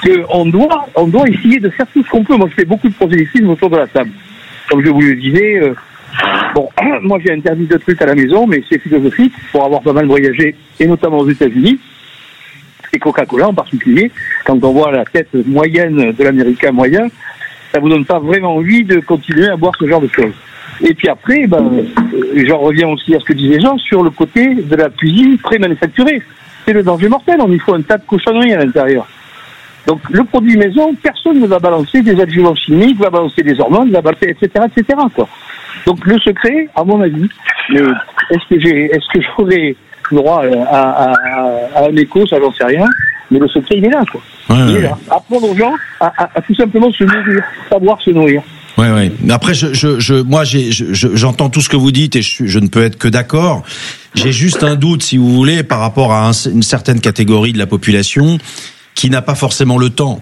qu'on doit essayer de faire tout ce qu'on peut. Moi, je fais beaucoup de prosélytisme autour de la table. Comme je vous le disais, moi j'ai interdit de trucs à la maison, mais c'est philosophique, pour avoir pas mal voyagé, et notamment aux États-Unis, et Coca-Cola en particulier. Quand on voit la tête moyenne de l'Américain moyen, ça vous donne pas vraiment envie de continuer à boire ce genre de choses. Et puis après, j'en reviens aussi à ce que disait Jean sur le côté de la cuisine pré-manufacturée. C'est le danger mortel, on y faut un tas de cochonneries à l'intérieur. Donc le produit maison, personne ne va balancer des adjuvants chimiques, va balancer des hormones, va balancer, etc., quoi. Donc le secret, à mon avis, est-ce que j'aurai droit à un écho, ça j'en sais rien, mais le secret il est là, quoi. Il est là. Apprenons aux gens à tout simplement se nourrir, savoir se nourrir. Ouais. Après, moi, j'entends tout ce que vous dites et je ne peux être que d'accord. J'ai juste un doute, si vous voulez, par rapport à une certaine catégorie de la population qui n'a pas forcément le temps,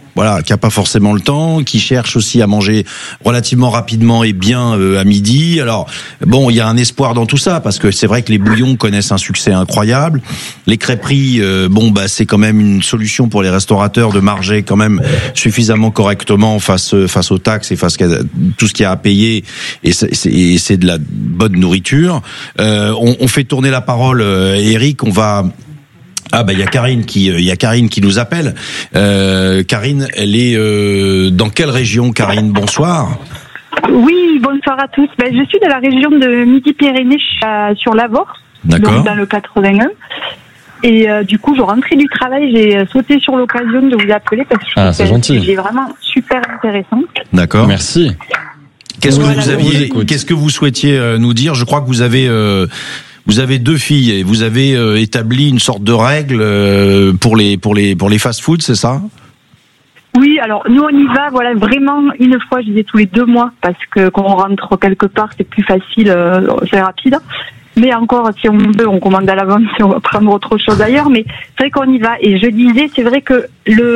qui cherche aussi à manger relativement rapidement et bien à midi. Alors, bon, il y a un espoir dans tout ça, parce que c'est vrai que les bouillons connaissent un succès incroyable. Les crêperies, c'est quand même une solution pour les restaurateurs de marger quand même suffisamment correctement face aux taxes et face à tout ce qu'il y a à payer, et c'est de la bonne nourriture. On fait tourner la parole, Eric, on va... il y a Karine qui nous appelle. Karine, elle est dans quelle région, Karine? Bonsoir. Oui, bonsoir à tous. Je suis de la région de Midi-Pyrénées, sur l'Avor, donc dans le 81. Et du coup, je rentrais du travail, j'ai sauté sur l'occasion de vous appeler parce que je trouve c'est gentil. C'est vraiment super intéressant. D'accord. Merci. Qu'est-ce que vous souhaitiez nous dire? Je crois que vous avez deux filles et vous avez établi une sorte de règle pour les fast-foods, c'est ça? Oui, alors nous on y va, vraiment une fois, je disais tous les 2 mois, parce que quand on rentre quelque part, c'est plus facile, c'est rapide. Mais encore, si on veut, on commande à l'avance et on va prendre autre chose ailleurs. Mais c'est vrai qu'on y va. Et je disais, c'est vrai que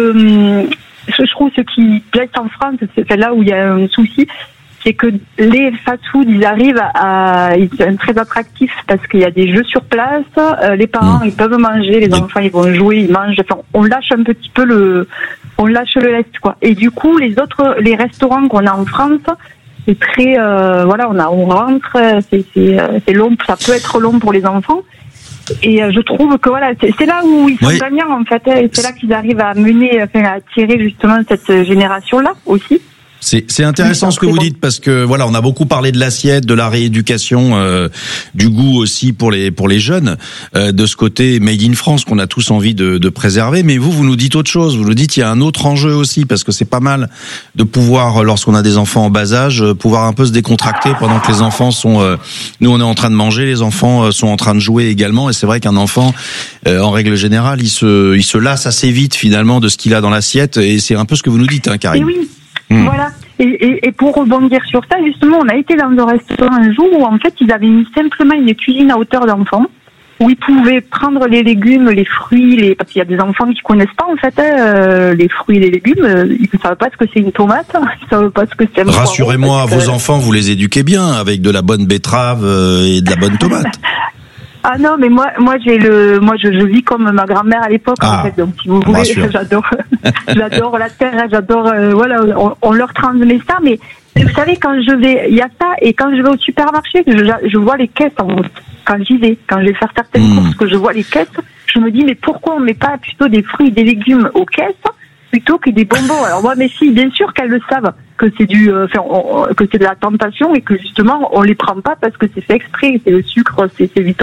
je trouve ce qui blesse en France, c'est là où il y a un souci, c'est que les fast-foods, ils sont très attractifs parce qu'il y a des jeux sur place, les parents, ils peuvent manger, les enfants, ils vont jouer, ils mangent, on lâche un petit peu on lâche le lest, quoi. Et du coup, les restaurants qu'on a en France, c'est très, on rentre, c'est long, ça peut être long pour les enfants. Et je trouve que c'est là où ils sont gagnants, en fait, et c'est là qu'ils arrivent à à attirer justement cette génération-là aussi. C'est intéressant ce que vous dites, parce que on a beaucoup parlé de l'assiette, de la rééducation, du goût aussi pour les jeunes, de ce côté made in France qu'on a tous envie de préserver. Mais vous nous dites autre chose. Vous nous dites il y a un autre enjeu aussi, parce que c'est pas mal de pouvoir, lorsqu'on a des enfants en bas âge, pouvoir un peu se décontracter pendant que les enfants sont. Nous on est en train de manger, les enfants sont en train de jouer également, et c'est vrai qu'un enfant, en règle générale, il se lasse assez vite finalement de ce qu'il a dans l'assiette, et c'est un peu ce que vous nous dites, hein, Karine. Et oui. Voilà. Et pour rebondir sur ça, justement, on a été dans un restaurant un jour où en fait ils avaient mis simplement une cuisine à hauteur d'enfant, où ils pouvaient prendre les légumes, les fruits, parce qu'il y a des enfants qui connaissent pas en fait les fruits et les légumes, ils ne savent pas ce que c'est une tomate, ils savent pas ce que c'est un poireau. Rassurez-moi, vos enfants, vous les éduquez bien avec de la bonne betterave et de la bonne tomate. Ah non, mais moi je vis comme ma grand-mère à l'époque, en fait. Donc si vous voulez, j'adore la terre, on leur transmet ça. Mais vous savez, quand je vais, il y a ça, et quand je vais au supermarché, je vois les caisses en route. Quand j'y vais, quand je vais faire certaines courses, que je vois les caisses, je me dis mais pourquoi on met pas plutôt des fruits et des légumes aux caisses plutôt que des bonbons? Alors moi, mais si, bien sûr qu'elles le savent que c'est que c'est de la tentation, et que justement on les prend pas parce que c'est fait exprès, c'est le sucre, on évite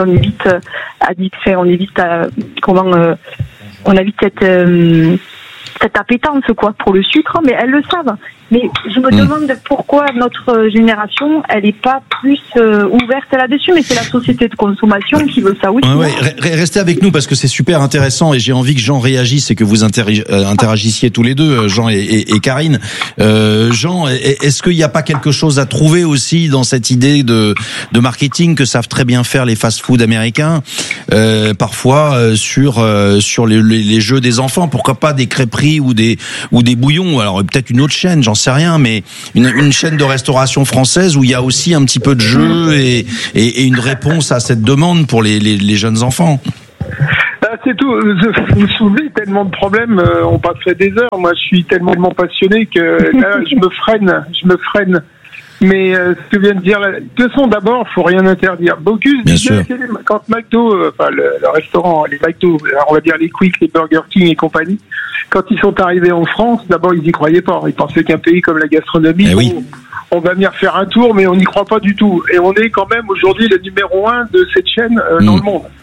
cette appétence pour le sucre, mais elles le savent. Mais je me demande pourquoi notre génération, elle n'est pas plus ouverte là-dessus, mais c'est la société de consommation qui veut ça aussi. Restez avec nous parce que c'est super intéressant, et j'ai envie que Jean réagisse et que vous interagissiez tous les deux, Jean et Karine. Jean, est-ce qu'il n'y a pas quelque chose à trouver aussi dans cette idée de marketing que savent très bien faire les fast-food américains, parfois sur les jeux des enfants? Pourquoi pas des crêperies ou des bouillons? Alors peut-être une autre chaîne, j'en sais rien, mais une chaîne de restauration française où il y a aussi un petit peu de jeu et une réponse à cette demande pour les jeunes enfants. c'est tout. Vous soulevez tellement de problèmes, on passerait des heures. Moi, je suis tellement passionné que là, je me freine. Mais ce que vient de dire, de toute façon, d'abord, faut rien interdire. Bocuse disait, quand McDo, le restaurant, les McDo, on va dire les Quick, les Burger King et compagnie, quand ils sont arrivés en France, d'abord, ils y croyaient pas. Ils pensaient qu'un pays comme la gastronomie, on va venir faire un tour, mais on n'y croit pas du tout. Et on est quand même aujourd'hui le numéro 1 de cette chaîne dans le monde.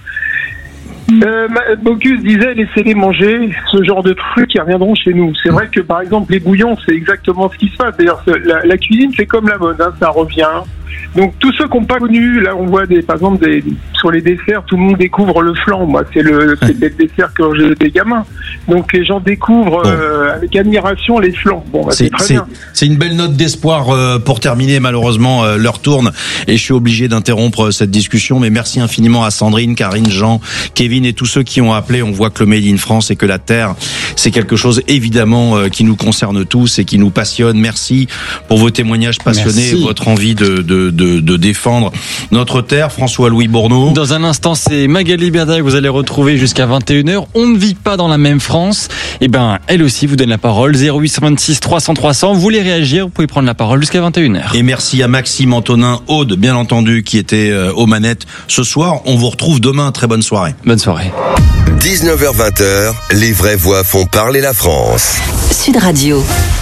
Bocuse disait laissez-les manger ce genre de trucs qui reviendront chez nous. C'est vrai que par exemple les bouillons, c'est exactement ce qui se passe. D'ailleurs la cuisine c'est comme la mode, ça revient. Donc tous ceux qui n'ont pas connu, là on voit par exemple sur les desserts, tout le monde découvre le flan. Moi c'est le dessert que j'étais gamin. Donc les gens découvrent avec admiration les flans. C'est très bien. C'est une belle note d'espoir pour terminer. Malheureusement l'heure tourne et je suis obligé d'interrompre cette discussion. Mais merci infiniment à Sandrine, Karine, Jean, Kevin et tous ceux qui ont appelé. On voit que le Made in France et que la terre c'est quelque chose évidemment qui nous concerne tous et qui nous passionne. Merci pour vos témoignages passionnés, votre envie de défendre notre terre. François-Louis Bourneau. Dans un instant, c'est Magali Berda que vous allez retrouver jusqu'à 21h. On ne vit pas dans la même France. Eh ben, elle aussi vous donne la parole. 0826 300 300. Vous voulez réagir, vous pouvez prendre la parole jusqu'à 21h. Et merci à Maxime, Antonin, Aude, bien entendu, qui était aux manettes ce soir. On vous retrouve demain. Très bonne soirée. Bonne soirée. 19h-20h, les vraies voix font parler la France. Sud Radio.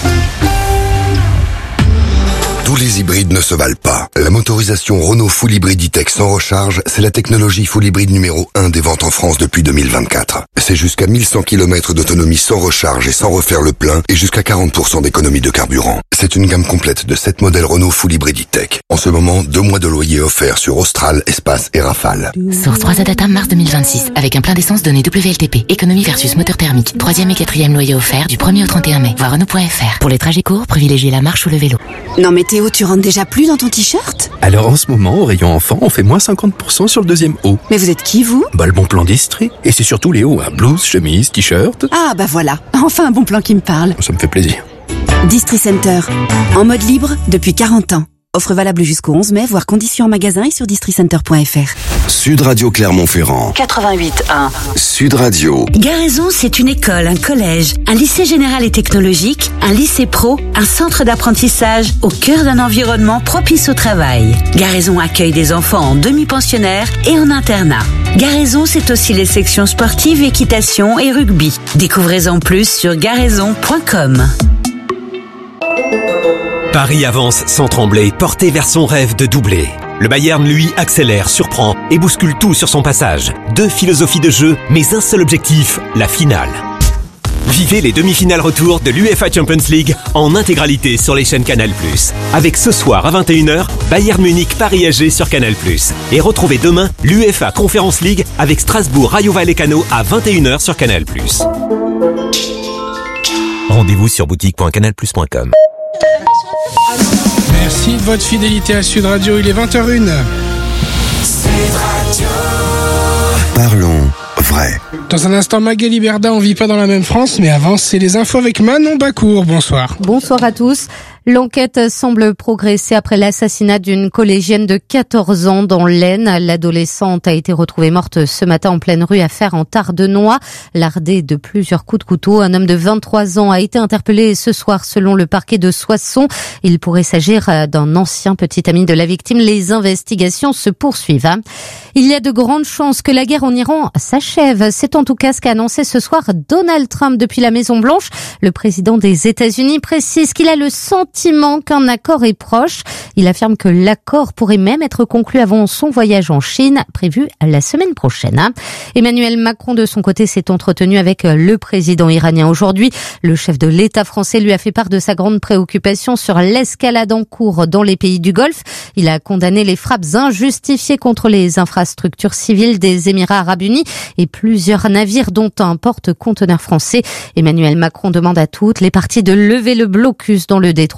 Tous les hybrides ne se valent pas. La motorisation Renault Full Hybrid E-Tech sans recharge, c'est la technologie Full Hybrid numéro 1 des ventes en France depuis 2024. C'est jusqu'à 1100 km d'autonomie sans recharge et sans refaire le plein et jusqu'à 40% d'économie de carburant. C'est une gamme complète de 7 modèles Renault Full Hybrid E-Tech. En ce moment, 2 mois de loyer offerts sur Austral, Espace et Rafale. Source 3 Adata mars 2026 avec un plein d'essence donné WLTP. Économie versus moteur thermique. 3e et 4e loyer offert du 1er au 31 mai. Voir Renault.fr. Pour les trajets courts, privilégiez la marche ou le vélo. Non mais Théo, tu rentres déjà plus dans ton t-shirt ? Alors en ce moment, au rayon enfant, on fait moins 50% sur le 2e haut. Mais vous êtes qui, vous ? Le bon plan d'Istrie. Et c'est surtout les hauts, blouse, chemise, t-shirt. Ah bah voilà, enfin un bon plan qui me parle. Ça me fait plaisir. Distri Center, en mode libre depuis 40 ans. Offre valable jusqu'au 11 mai, voire conditions en magasin et sur districenter.fr. Sud Radio Clermont-Ferrand. 88.1. Sud Radio. Garaison, c'est une école, un collège, un lycée général et technologique, un lycée pro, un centre d'apprentissage au cœur d'un environnement propice au travail. Garaison accueille des enfants en demi-pensionnaire et en internat. Garaison, c'est aussi les sections sportives, équitation et rugby. Découvrez-en plus sur garaison.com. Paris avance sans trembler, porté vers son rêve de doubler. Le Bayern, lui, accélère, surprend et bouscule tout sur son passage. 2 philosophies de jeu, mais un seul objectif, la finale. Vivez les demi-finales retour de l'UEFA Champions League en intégralité sur les chaînes Canal+. Avec ce soir à 21h, Bayern Munich Paris AG sur Canal+. Et retrouvez demain l'UEFA Conference League avec Strasbourg Rayo Vallecano à 21h sur Canal+. Rendez-vous sur boutique.canalplus.com. Merci de votre fidélité à Sud Radio, il est 20h01. Sud Radio. Parlons vrai. Dans un instant, Magali Berda, on vit pas dans la même France, mais avant, c'est les infos avec Manon Bacour. Bonsoir. Bonsoir à tous. L'enquête semble progresser après l'assassinat d'une collégienne de 14 ans dans l'Aisne. L'adolescente a été retrouvée morte ce matin en pleine rue à Fère en Tardenois, lardée de plusieurs coups de couteau. Un homme de 23 ans a été interpellé ce soir selon le parquet de Soissons. Il pourrait s'agir d'un ancien petit ami de la victime. Les investigations se poursuivent. Il y a de grandes chances que la guerre en Iran s'achève. C'est en tout cas ce qu'a annoncé ce soir Donald Trump depuis la Maison-Blanche. Le président des États-Unis précise qu'il a le sentiment qu'un accord est proche. Il affirme que l'accord pourrait même être conclu avant son voyage en Chine, prévu la semaine prochaine. Emmanuel Macron, de son côté, s'est entretenu avec le président iranien aujourd'hui. Le chef de l'État français lui a fait part de sa grande préoccupation sur l'escalade en cours dans les pays du Golfe. Il a condamné les frappes injustifiées contre les infrastructures civiles des Émirats arabes unis et plusieurs navires, dont un porte-conteneurs français. Emmanuel Macron demande à toutes les parties de lever le blocus dans le détroit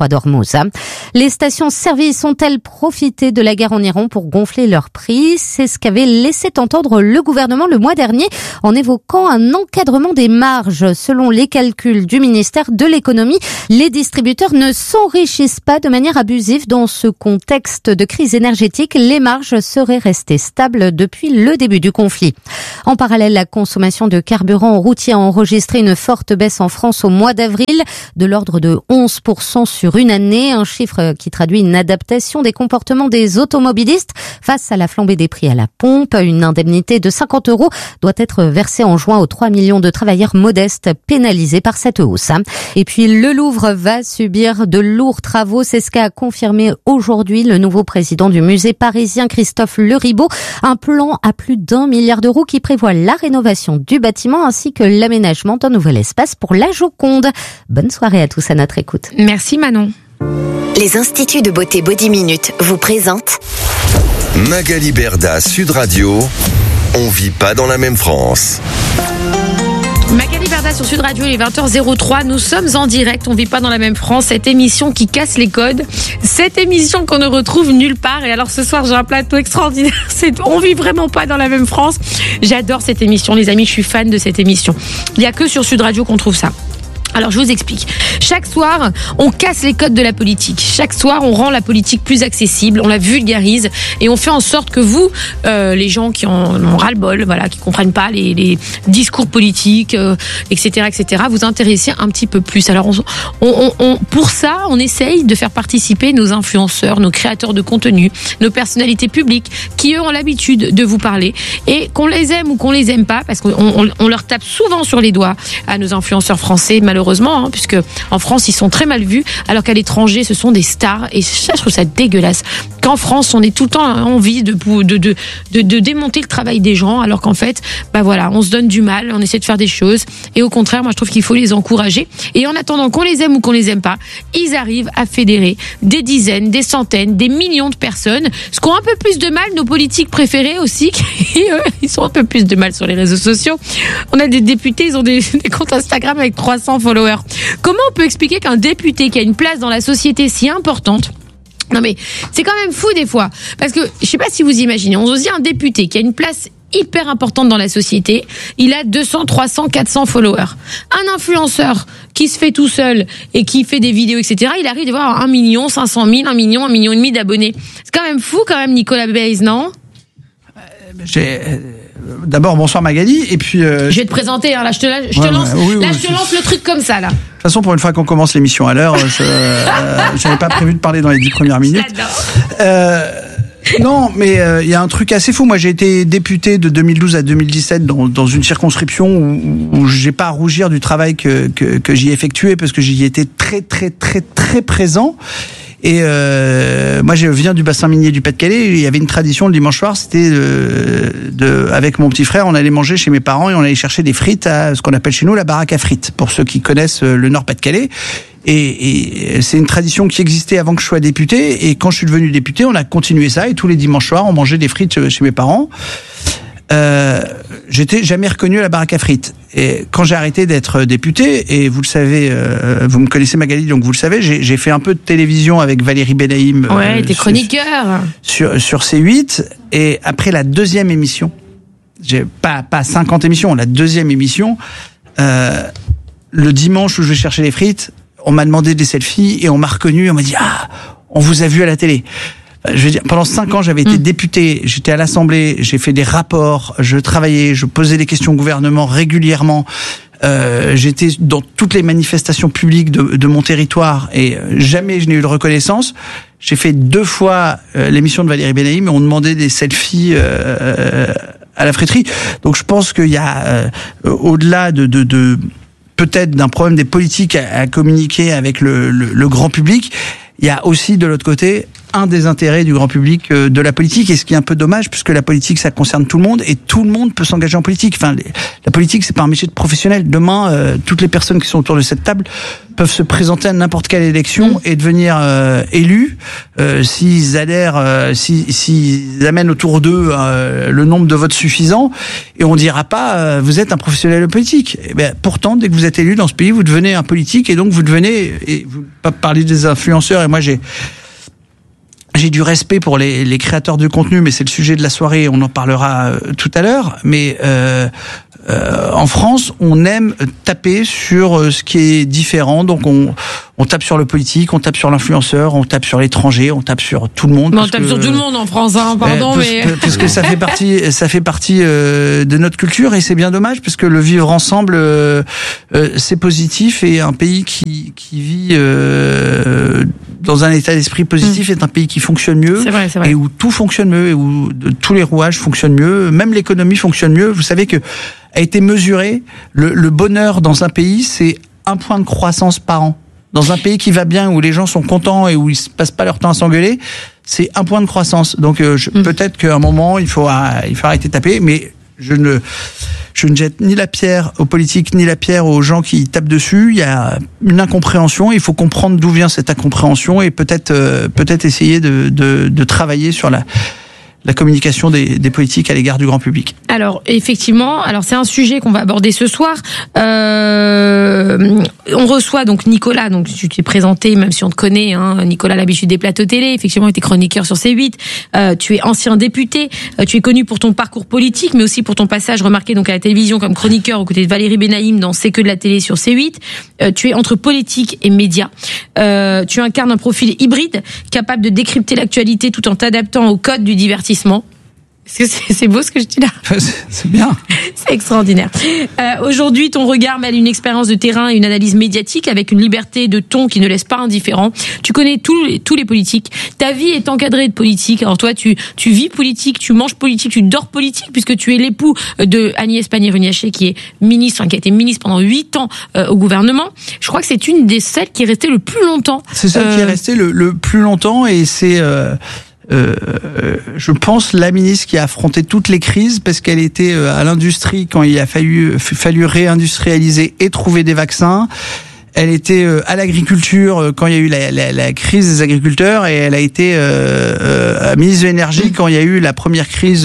détroit d'Ormuz. Les stations-service ont-elles profité de la guerre en Iran pour gonfler leurs prix? C'est ce qu'avait laissé entendre le gouvernement le mois dernier en évoquant un encadrement des marges. Selon les calculs du ministère de l'économie, les distributeurs ne s'enrichissent pas de manière abusive. Dans ce contexte de crise énergétique, les marges seraient restées stables depuis le début du conflit. En parallèle, la consommation de carburant routier a enregistré une forte baisse en France au mois d'avril, de l'ordre de 11% sur une année, un chiffre qui traduit une adaptation des comportements des automobilistes face à la flambée des prix à la pompe. Une indemnité de 50 € doit être versée en juin aux 3 millions de travailleurs modestes pénalisés par cette hausse. Et puis le Louvre va subir de lourds travaux, c'est ce qu'a confirmé aujourd'hui le nouveau président du musée parisien Christophe Leribaud. Un plan à plus d'1 milliard d'euros qui prévoit la rénovation du bâtiment ainsi que l'aménagement d'un nouvel espace pour la Joconde. Bonne soirée à tous à notre écoute. Merci Manon. Les Instituts de beauté Body Minute vous présentent Magali Berda, Sud Radio. On vit pas dans la même France. Magali Berda sur Sud Radio, il est 20h03. Nous sommes en direct. On vit pas dans la même France. Cette émission qui casse les codes. Cette émission qu'on ne retrouve nulle part. Et alors ce soir, j'ai un plateau extraordinaire. On vit vraiment pas dans la même France. J'adore cette émission, les amis. Je suis fan de cette émission. Il y a que sur Sud Radio qu'on trouve ça. Alors je vous explique. Chaque soir, on casse les codes de la politique. Chaque soir, on rend la politique plus accessible, on la vulgarise et on fait en sorte que vous, les gens qui en ont ras-le-bol, voilà, qui comprennent pas les discours politiques, etc., vous intéressez un petit peu plus. Alors pour ça, on essaye de faire participer nos influenceurs, nos créateurs de contenu, nos personnalités publiques qui eux ont l'habitude de vous parler et qu'on les aime ou qu'on les aime pas, parce qu'on leur tape souvent sur les doigts à nos influenceurs français, malheureusement, puisque en France ils sont très mal vus, alors qu'à l'étranger ce sont des stars, et ça je trouve ça dégueulasse. Qu'en France on est tout le temps envie de démonter le travail des gens, alors qu'en fait, bah voilà, on se donne du mal, on essaie de faire des choses, et au contraire, moi je trouve qu'il faut les encourager. Et en attendant qu'on les aime ou qu'on les aime pas, ils arrivent à fédérer des dizaines, des centaines, des millions de personnes. Ce qu'ont un peu plus de mal nos politiques préférés aussi, qui ils sont un peu plus de mal sur les réseaux sociaux. On a des députés, ils ont des comptes Instagram avec 300 followers. Comment on peut expliquer qu'un député qui a une place dans la société si importante, non mais c'est quand même fou des fois, parce que je sais pas si vous imaginez, on se dit un député qui a une place hyper importante dans la société, il a 200, 300, 400 followers. Un influenceur qui se fait tout seul et qui fait des vidéos, etc., il arrive à avoir 1 500 000, 1 million, 1,5 million d'abonnés. C'est quand même fou quand même, Nicolas Baise, non? D'abord, bonsoir Magali, et puis... Je vais te présenter, hein, là je te lance le truc comme ça, là. De toute façon, pour une fois qu'on commence l'émission à l'heure, j'avais pas prévu de parler dans les 10 premières minutes. Non, mais il y a un truc assez fou. Moi, j'ai été député de 2012 à 2017 dans une circonscription où j'ai pas à rougir du travail que j'y ai effectué, parce que j'y étais très, très, très, très présent. Et moi, je viens du bassin minier du Pas-de-Calais. Il y avait une tradition le dimanche soir, c'était avec mon petit frère, on allait manger chez mes parents et on allait chercher des frites à ce qu'on appelle chez nous la baraque à frites, pour ceux qui connaissent le Nord Pas-de-Calais. Et c'est une tradition qui existait avant que je sois député. Et quand je suis devenu député, on a continué ça. Et tous les dimanches soirs, on mangeait des frites chez mes parents. J'étais jamais reconnu à la baraque à frites. Et quand j'ai arrêté d'être député, et vous le savez, vous me connaissez Magali, donc vous le savez, j'ai fait un peu de télévision avec Valérie Benaïm. Ouais, t'es chroniqueur. Sur C8. Et après la deuxième émission, j'ai pas 50 émissions, la deuxième émission, le dimanche où je vais chercher les frites, on m'a demandé des selfies et on m'a reconnu, on m'a dit « Ah, on vous a vu à la télé ». Je veux dire, pendant 5 ans, j'avais été député, j'étais à l'Assemblée, j'ai fait des rapports, je travaillais, je posais des questions au gouvernement régulièrement, j'étais dans toutes les manifestations publiques de mon territoire et jamais je n'ai eu de reconnaissance. J'ai fait 2 fois l'émission de Valérie Benaïm et on demandait des selfies à la friterie. Donc je pense qu'il y a, au-delà de peut-être d'un problème des politiques à communiquer avec le grand public, il y a aussi de l'autre côté un des intérêts du grand public de la politique, et ce qui est un peu dommage, puisque la politique, ça concerne tout le monde, et tout le monde peut s'engager en politique. Enfin, la politique, c'est pas un métier de professionnel. Demain, toutes les personnes qui sont autour de cette table peuvent se présenter à n'importe quelle élection et devenir élus s'ils adhèrent, s'ils amènent autour d'eux le nombre de votes suffisant, et on dira pas vous êtes un professionnel de politique. Et ben, pourtant, dès que vous êtes élu dans ce pays, vous devenez un politique, et donc vous devenez, et vous parlez des influenceurs, et moi j'ai du respect pour les créateurs de contenu, mais c'est le sujet de la soirée, on en parlera tout à l'heure. Mais en France, on aime taper sur ce qui est différent, donc on tape sur le politique, on tape sur l'influenceur, on tape sur l'étranger, on tape sur tout le monde. On tape sur tout le monde en France, hein, pardon, mais parce que ça fait partie de notre culture, et c'est bien dommage, parce que le vivre ensemble, c'est positif, et un pays qui vit dans un état d'esprit positif est un pays qui fonctionne mieux, c'est vrai. Et où tout fonctionne mieux, et où tous les rouages fonctionnent mieux, même l'économie fonctionne mieux. Vous savez que a été mesuré le bonheur dans un pays, c'est 1 point de croissance par an. Dans un pays qui va bien, où les gens sont contents et où ils se passent pas leur temps à s'engueuler, c'est 1 point de croissance. Donc peut-être qu'à un moment il faut arrêter de taper, mais je ne jette ni la pierre aux politiques ni la pierre aux gens qui tapent dessus. Il y a une incompréhension, il faut comprendre d'où vient cette incompréhension, et peut-être essayer de travailler sur la communication des politiques à l'égard du grand public. Alors, effectivement, c'est un sujet qu'on va aborder ce soir. On reçoit donc Nicolas, donc tu t'es présenté, même si on te connaît, hein, Nicolas, l'habitude des plateaux télé, effectivement, tu es chroniqueur sur C8, tu es ancien député, tu es connu pour ton parcours politique, mais aussi pour ton passage remarqué donc à la télévision comme chroniqueur aux côtés de Valérie Benaïm dans C'est que de la télé sur C8. Tu es entre politique et médias. Tu incarnes un profil hybride, capable de décrypter l'actualité tout en t'adaptant au code du divertissement. C'est beau ce que je dis là. C'est bien. C'est extraordinaire. Aujourd'hui, ton regard mêle une expérience de terrain et une analyse médiatique avec une liberté de ton qui ne laisse pas indifférent. Tu connais tous les politiques. Ta vie est encadrée de politique. Alors toi, tu vis politique, tu manges politique, tu dors politique, puisque tu es l'époux de Agnès Pannier-Runacher, qui est ministre, qui a été ministre pendant 8 ans au gouvernement. Je crois que c'est une des celles qui est restée le plus longtemps. C'est celle qui est restée le plus longtemps, et c'est je pense la ministre qui a affronté toutes les crises, parce qu'elle était à l'industrie quand il a fallu réindustrialiser et trouver des vaccins. Elle était à l'agriculture quand il y a eu la crise des agriculteurs, et elle a été ministre de l'énergie quand il y a eu la première crise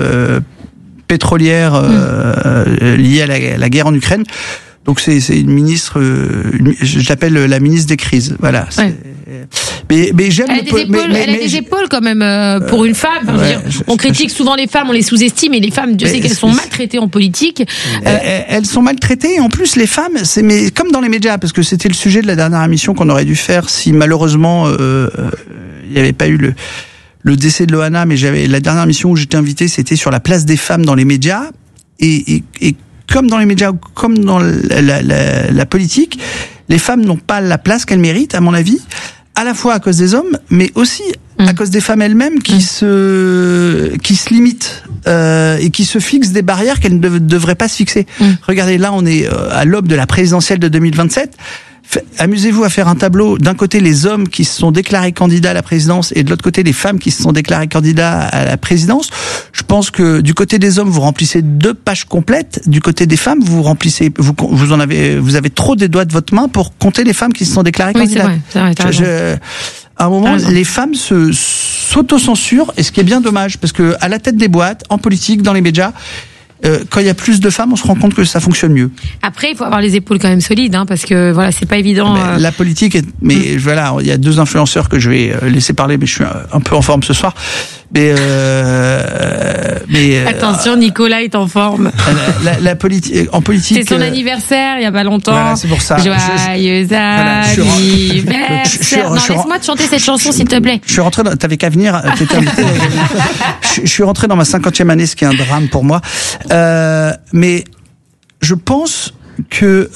pétrolière liée à la guerre en Ukraine. Donc c'est une ministre, je l'appelle la ministre des crises. Voilà. Ouais. Mais j'aime. Elle a des épaules quand même pour une femme. Enfin, on critique souvent les femmes, on les sous-estime, et les femmes, Dieu sait qu'elles sont maltraitées en politique. Elles sont maltraitées, et en plus les femmes, mais comme dans les médias, parce que c'était le sujet de la dernière émission qu'on aurait dû faire si malheureusement il n'y avait pas eu le décès de Loana, mais la dernière émission où j'étais invité, c'était sur la place des femmes dans les médias, et comme dans les médias, comme dans la politique, les femmes n'ont pas la place qu'elles méritent, à mon avis, à la fois à cause des hommes, mais aussi à cause des femmes elles-mêmes qui se limitent et qui se fixent des barrières qu'elles ne devraient pas se fixer. Regardez, là, on est à l'aube de la présidentielle de 2027. Amusez-vous à faire un tableau, d'un côté les hommes qui se sont déclarés candidats à la présidence, et de l'autre côté les femmes qui se sont déclarées candidats à la présidence. Je pense que du côté des hommes, vous remplissez 2 pages complètes. Du côté des femmes, vous avez trop des doigts de votre main pour compter les femmes qui se sont déclarées candidates. C'est vrai, à un moment, les femmes s'autocensurent, et ce qui est bien dommage, parce que à la tête des boîtes, en politique, dans les médias, quand il y a plus de femmes, on se rend compte que ça fonctionne mieux. Après, il faut avoir les épaules quand même solides, hein, parce que voilà, c'est pas évident. La politique voilà, il y a 2 influenceurs que je vais laisser parler, mais je suis un peu en forme ce soir. Mais attention, Nicolas est en forme. En politique. C'est son anniversaire, il y a pas longtemps. Voilà, c'est pour ça. Joyeux anniversaire. Laisse-moi te chanter cette chanson, s'il te plaît. Je suis rentré. T'avais qu'à venir. T'étais invité. Je suis rentré dans ma 50e année, ce qui est un drame pour moi. Mais je pense que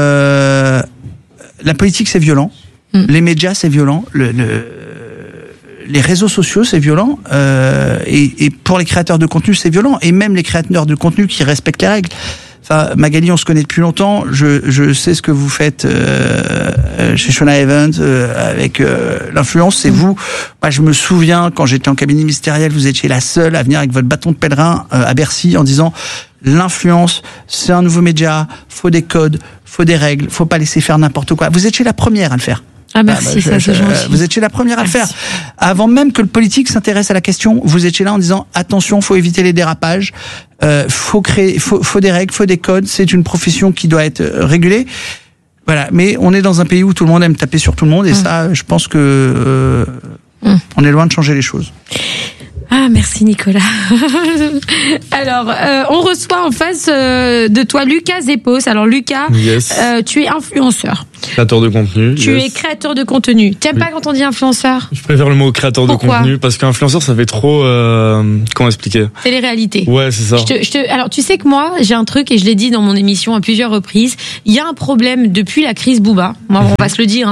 la politique c'est violent, les médias c'est violent, les réseaux sociaux c'est violent, et pour les créateurs de contenu c'est violent, et même les créateurs de contenu qui respectent les règles. Enfin, Magali, on se connaît depuis longtemps. Je sais ce que vous faites chez Shona Evans, avec l'influence, c'est vous. Moi, je me souviens, quand j'étais en cabinet ministériel, vous étiez la seule à venir avec votre bâton de pèlerin à Bercy en disant l'influence, c'est un nouveau média, faut des codes, faut des règles, faut pas laisser faire n'importe quoi. Vous étiez la première à le faire. Ah merci, ça c'est gentil. Vous étiez la première à le faire. Avant même que le politique s'intéresse à la question, vous étiez là en disant attention, faut éviter les dérapages, faut des règles, faut des codes, c'est une profession qui doit être régulée. Voilà, mais on est dans un pays où tout le monde aime taper sur tout le monde et ça, je pense que on est loin de changer les choses. Ah, merci Nicolas. Alors, on reçoit en face de toi Lucas Zepos. Alors Lucas, yes. Tu es influenceur. Créateur de contenu. Tu es créateur de contenu. T'aimes pas quand on dit influenceur ? Je préfère le mot créateur de contenu parce qu'influenceur ça fait trop... comment expliquer ? Télé-réalité. Ouais, c'est ça. Alors tu sais que moi, j'ai un truc et je l'ai dit dans mon émission à plusieurs reprises. Il y a un problème depuis la crise Booba. Moi, on va se le dire.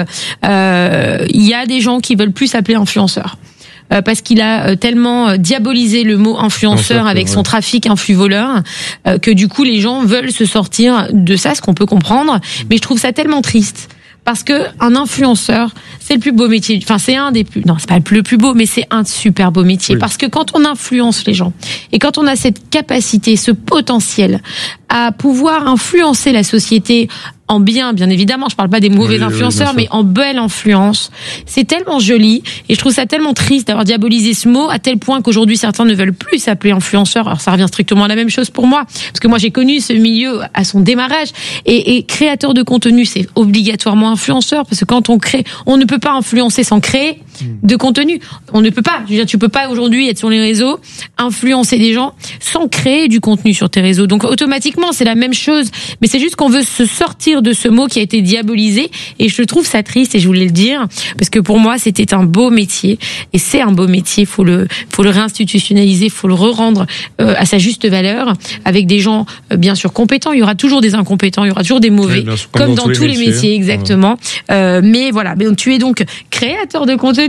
Il y a des gens qui veulent plus s'appeler influenceurs. Parce qu'il a tellement diabolisé le mot influenceur avec son trafic influ-voleur que du coup les gens veulent se sortir de ça, ce qu'on peut comprendre. Mais je trouve ça tellement triste. Parce que un influenceur, c'est le plus beau métier. Enfin, c'est un des plus... Non, c'est pas le plus beau, mais c'est un super beau métier. Oui. Parce que quand on influence les gens, et quand on a cette capacité, ce potentiel à pouvoir influencer la société en bien évidemment, je parle pas des mauvais influenceurs, mais en belle influence. C'est tellement joli, et je trouve ça tellement triste d'avoir diabolisé ce mot, à tel point qu'aujourd'hui certains ne veulent plus s'appeler influenceurs. Alors ça revient strictement à la même chose pour moi, parce que moi j'ai connu ce milieu à son démarrage, et créateur de contenu, c'est obligatoirement influenceur, parce que quand on crée, on ne peut pas influencer sans créer de contenu. On ne peut pas. Je veux dire, tu peux pas aujourd'hui être sur les réseaux, influencer des gens sans créer du contenu sur tes réseaux. Donc automatiquement, c'est la même chose, mais c'est juste qu'on veut se sortir de ce mot qui a été diabolisé, et je trouve ça triste, et je voulais le dire parce que pour moi c'était un beau métier, et c'est un beau métier. Faut le réinstitutionnaliser, faut le re-rendre à sa juste valeur, avec des gens bien sûr compétents. Il y aura toujours des incompétents, il y aura toujours des mauvais, oui, sûr, comme dans tous les métiers exactement. Mais voilà, tu es donc créateur de contenu,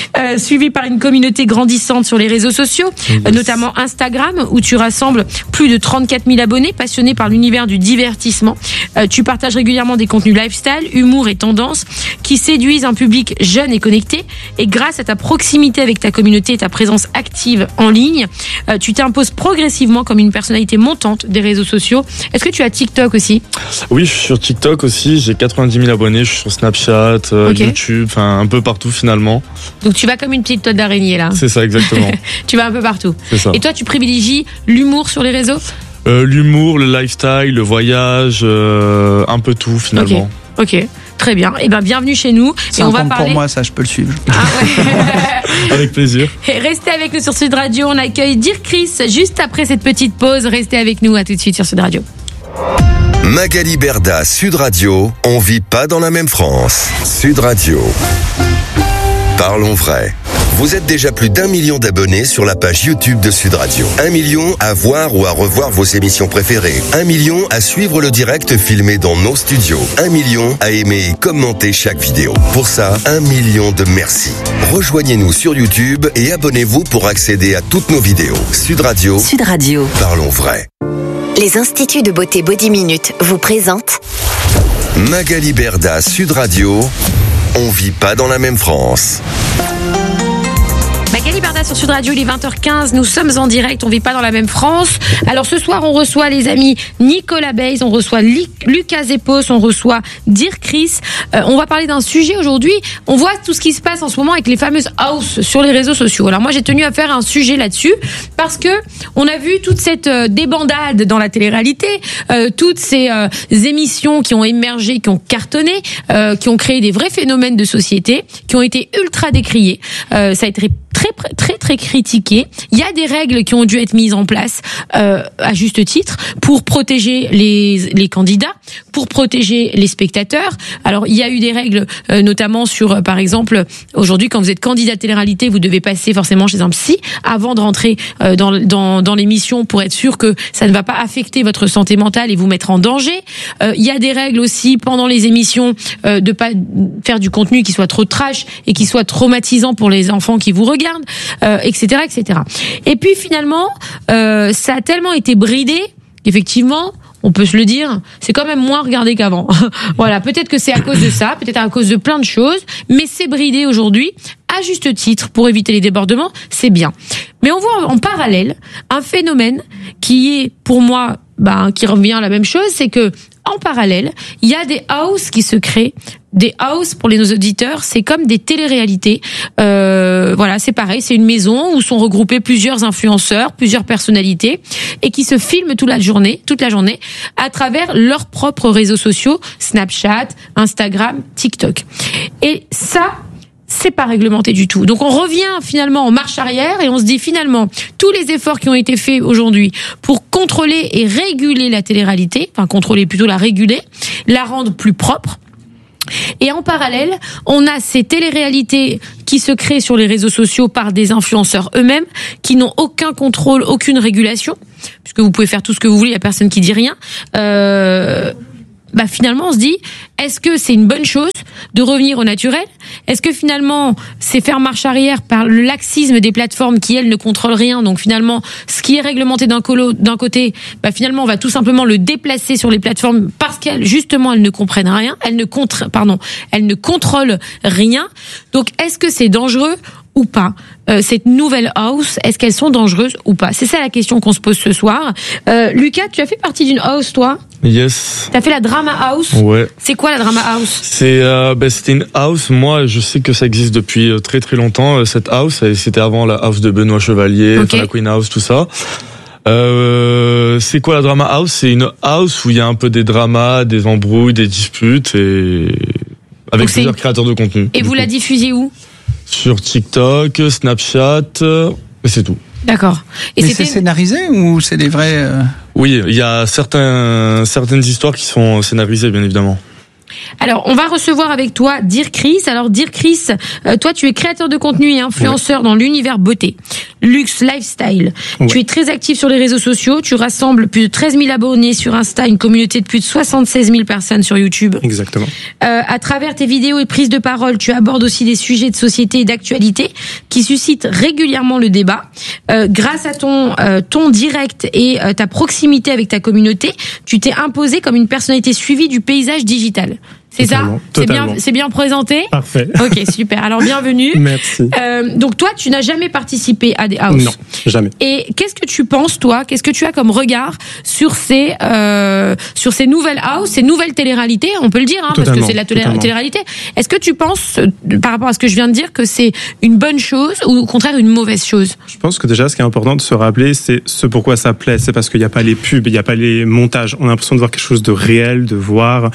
suivi par une communauté grandissante sur les réseaux sociaux, notamment Instagram, où tu rassembles plus de 34 000 abonnés passionnés par l'univers du divertissement. Tu partages régulièrement des contenus lifestyle, humour et tendance qui séduisent un public jeune et connecté. Et grâce à ta proximité avec ta communauté et ta présence active en ligne, tu t'imposes progressivement comme une personnalité montante des réseaux sociaux. Est-ce que tu as TikTok aussi ? Oui, je suis sur TikTok aussi. J'ai 90 000 abonnés. Je suis sur Snapchat, YouTube, enfin un peu partout finalement. Donc tu vas comme une petite toile d'araignée là. C'est ça, exactement. Tu vas un peu partout. C'est ça. Et toi, tu privilégies l'humour sur les réseaux ? L'humour, le lifestyle, le voyage, un peu tout finalement. Ok, très bien. Eh ben bienvenue chez nous. C'est un compte pour moi, ça je peux le suivre. Ah ouais. Avec plaisir. Et restez avec nous sur Sud Radio. On accueille Dirk Chris juste après cette petite pause. Restez avec nous, à tout de suite sur Sud Radio. Magali Berda, Sud Radio. On vit pas dans la même France. Sud Radio. Parlons vrai. Vous êtes déjà plus d'1 million d'abonnés sur la page YouTube de Sud Radio. 1 million à voir ou à revoir vos émissions préférées. 1 million à suivre le direct filmé dans nos studios. 1 million à aimer et commenter chaque vidéo. Pour ça, 1 million de merci. Rejoignez-nous sur YouTube et abonnez-vous pour accéder à toutes nos vidéos. Sud Radio. Sud Radio. Parlons vrai. Les instituts de beauté Body Minute vous présentent Magali Berda, Sud Radio. On vit pas dans la même France. Magali Berda sur Sud Radio, il est 20h15, nous sommes en direct, on vit pas dans la même France. Alors ce soir, on reçoit les amis Nicolas Bays, on reçoit Lucas Zepos, on reçoit Dirk Chris. On va parler d'un sujet aujourd'hui. On voit tout ce qui se passe en ce moment avec les fameuses house sur les réseaux sociaux. Alors moi, j'ai tenu à faire un sujet là-dessus parce que on a vu toute cette débandade dans la télé-réalité, toutes ces émissions qui ont émergé, qui ont cartonné, qui ont créé des vrais phénomènes de société, qui ont été ultra décriés. Ça a été très critiqué. Il y a des règles qui ont dû être mises en place à juste titre pour protéger les candidats, pour protéger les spectateurs. Alors il y a eu des règles notamment sur, par exemple, aujourd'hui quand vous êtes candidat télé-réalité, vous devez passer forcément chez un psy avant de rentrer dans l'émission pour être sûr que ça ne va pas affecter votre santé mentale et vous mettre en danger. Il y a des règles aussi pendant les émissions de pas faire du contenu qui soit trop trash et qui soit traumatisant pour les enfants qui vous regardent. Etc. Et puis finalement, ça a tellement été bridé qu'effectivement, on peut se le dire, c'est quand même moins regardé qu'avant. Voilà, peut-être que c'est à cause de ça, peut-être à cause de plein de choses, mais c'est bridé aujourd'hui, à juste titre, pour éviter les débordements, c'est bien. Mais on voit en parallèle un phénomène qui est, pour moi, qui revient à la même chose, c'est que en parallèle, il y a des houses qui se créent. Des houses, pour nos auditeurs, c'est comme des téléréalités. Voilà, c'est pareil, c'est une maison où sont regroupés plusieurs influenceurs, plusieurs personnalités, et qui se filment toute la journée, à travers leurs propres réseaux sociaux, Snapchat, Instagram, TikTok. Et ça, c'est pas réglementé du tout. Donc on revient finalement en marche arrière et on se dit finalement tous les efforts qui ont été faits aujourd'hui pour contrôler et réguler la télé-réalité, enfin contrôler plutôt la réguler, la rendre plus propre. Et en parallèle, on a ces téléréalités qui se créent sur les réseaux sociaux par des influenceurs eux-mêmes, qui n'ont aucun contrôle, aucune régulation, puisque vous pouvez faire tout ce que vous voulez, il y a personne qui dit rien. Finalement, on se dit, est-ce que c'est une bonne chose de revenir au naturel ? Est-ce que finalement, c'est faire marche arrière par le laxisme des plateformes qui, elles, ne contrôlent rien ? Donc finalement, ce qui est réglementé d'un côté, finalement, on va tout simplement le déplacer sur les plateformes parce qu'elles, justement, elles ne comprennent rien, elles ne contrôlent rien. Donc, est-ce que c'est dangereux ou pas, cette nouvelle house, est-ce qu'elles sont dangereuses ou pas ? C'est ça la question qu'on se pose ce soir. Lucas, tu as fait partie d'une house, toi ? Yes. T'as fait la Drama House ? Ouais. C'est quoi la Drama House ? C'était une house, moi je sais que ça existe depuis très très longtemps, cette house, c'était avant la house de Benoît Chevalier, la Queen House, tout ça. C'est quoi la Drama House ? C'est une house où il y a un peu des dramas, des embrouilles, des disputes, et avec plusieurs créateurs de contenu. Et vous la diffusiez où ? Sur TikTok, Snapchat, et c'est tout. D'accord. Et c'est scénarisé ou c'est des vrais... Oui, il y a certaines histoires qui sont scénarisées, bien évidemment. Alors, on va recevoir avec toi Dear Chris. Alors, Dear Chris, toi, tu es créateur de contenu et influenceur dans l'univers beauté, luxe, lifestyle. Tu es très actif sur les réseaux sociaux. Tu rassembles plus de 13 000 abonnés sur Insta, une communauté de plus de 76 000 personnes sur YouTube. Exactement. À travers tes vidéos et prises de parole, tu abordes aussi des sujets de société et d'actualité qui suscitent régulièrement le débat. Grâce à ton direct et ta proximité avec ta communauté, tu t'es imposé comme une personnalité suivie du paysage digital. C'est Totalement. C'est bien présenté. Parfait. Ok, super. Alors bienvenue. Merci. Donc toi, tu n'as jamais participé à des houses. Non, jamais. Et qu'est-ce que tu penses, toi ? Qu'est-ce que tu as comme regard sur ces nouvelles houses, ces nouvelles téléréalités ? On peut le dire, parce que c'est de la télé-réalité. Est-ce que tu penses, par rapport à ce que je viens de dire, que c'est une bonne chose ou au contraire une mauvaise chose ? Je pense que déjà, ce qui est important de se rappeler, c'est ce pourquoi ça plaît. C'est parce qu'il n'y a pas les pubs, il n'y a pas les montages. On a l'impression de voir quelque chose de réel, de voir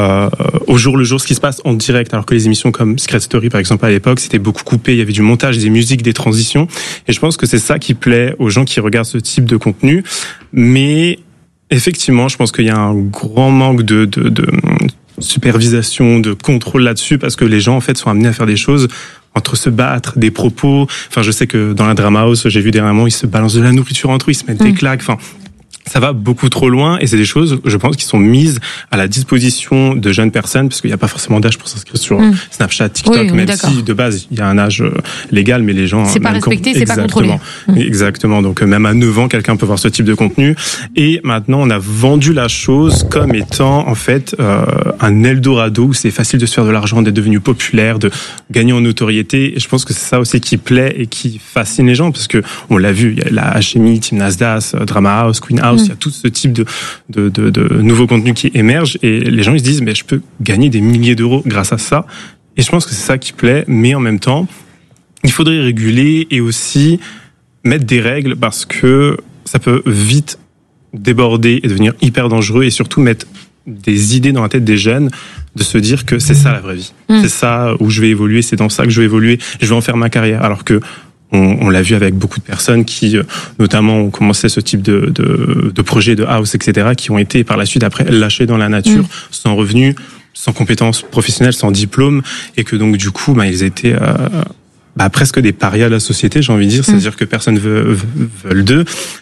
au jour le jour ce qui se passe en direct, alors que les émissions comme Secret Story par exemple à l'époque c'était beaucoup coupé, il y avait du montage, des musiques, des transitions, et je pense que c'est ça qui plaît aux gens qui regardent ce type de contenu. Mais effectivement je pense qu'il y a un grand manque de supervision, de contrôle là-dessus, parce que les gens en fait sont amenés à faire des choses entre se battre, des propos. Enfin, je sais que dans la Drama House, j'ai vu dernièrement, ils se balancent de la nourriture entre eux, ils se mettent des claques. Enfin, ça va beaucoup trop loin, et c'est des choses, je pense, qui sont mises à la disposition de jeunes personnes, parce qu'il n'y a pas forcément d'âge pour s'inscrire sur Snapchat, TikTok, même si de base il y a un âge légal, mais les gens c'est pas respecté, c'est pas contrôlé. Exactement. Donc même à 9 ans, quelqu'un peut voir ce type de contenu. Et maintenant, on a vendu la chose comme étant en fait un Eldorado où c'est facile de se faire de l'argent, d'être devenu populaire, de gagner en notoriété. Et je pense que c'est ça aussi qui plaît et qui fascine les gens, parce que on l'a vu, il y a la HMI, Team Nasdaq, Drama House, Queen House. Il y a tout ce type de nouveaux contenus qui émergent, et les gens ils se disent mais je peux gagner des milliers d'euros grâce à ça. Et je pense que c'est ça qui plaît, mais en même temps il faudrait réguler et aussi mettre des règles, parce que ça peut vite déborder et devenir hyper dangereux, et surtout mettre des idées dans la tête des jeunes de se dire que c'est ça la vraie vie, c'est ça où je vais évoluer, c'est dans ça que je vais évoluer, je vais en faire ma carrière, alors que on l'a vu avec beaucoup de personnes qui, notamment, ont commencé ce type de projet de house, etc., qui ont été par la suite après lâchés dans la nature, sans revenus, sans compétences professionnelles, sans diplôme, et que donc du coup, ils étaient presque des parias de la société, j'ai envie de dire, c'est-à-dire que personne veut d'eux,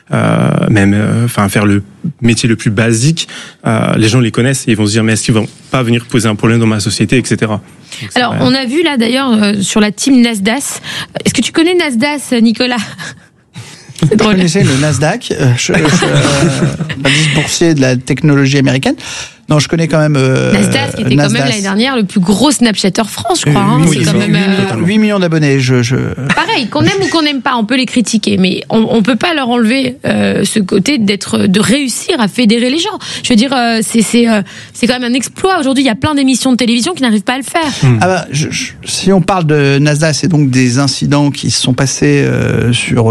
faire le métier le plus basique, les gens les connaissent et ils vont se dire mais est-ce qu'ils vont pas venir poser un problème dans ma société, etc. Alors, on a vu là d'ailleurs sur la team Nasdaq. Est-ce que tu connais Nasdaq, Nicolas ? Je connaissais le Nasdaq, l'indice boursier de la technologie américaine. Non, je connais quand même Nasdaq, qui était quand même l'année dernière le plus gros Snapchatter France, je crois. Oui, c'est quand même 8 millions d'abonnés. Pareil, qu'on aime ou qu'on n'aime pas, on peut les critiquer, mais on peut pas leur enlever ce côté de réussir à fédérer les gens. Je veux dire, c'est quand même un exploit. Aujourd'hui, il y a plein d'émissions de télévision qui n'arrivent pas à le faire. Ah bah, si on parle de Nasdaq, c'est donc des incidents qui se sont passés sur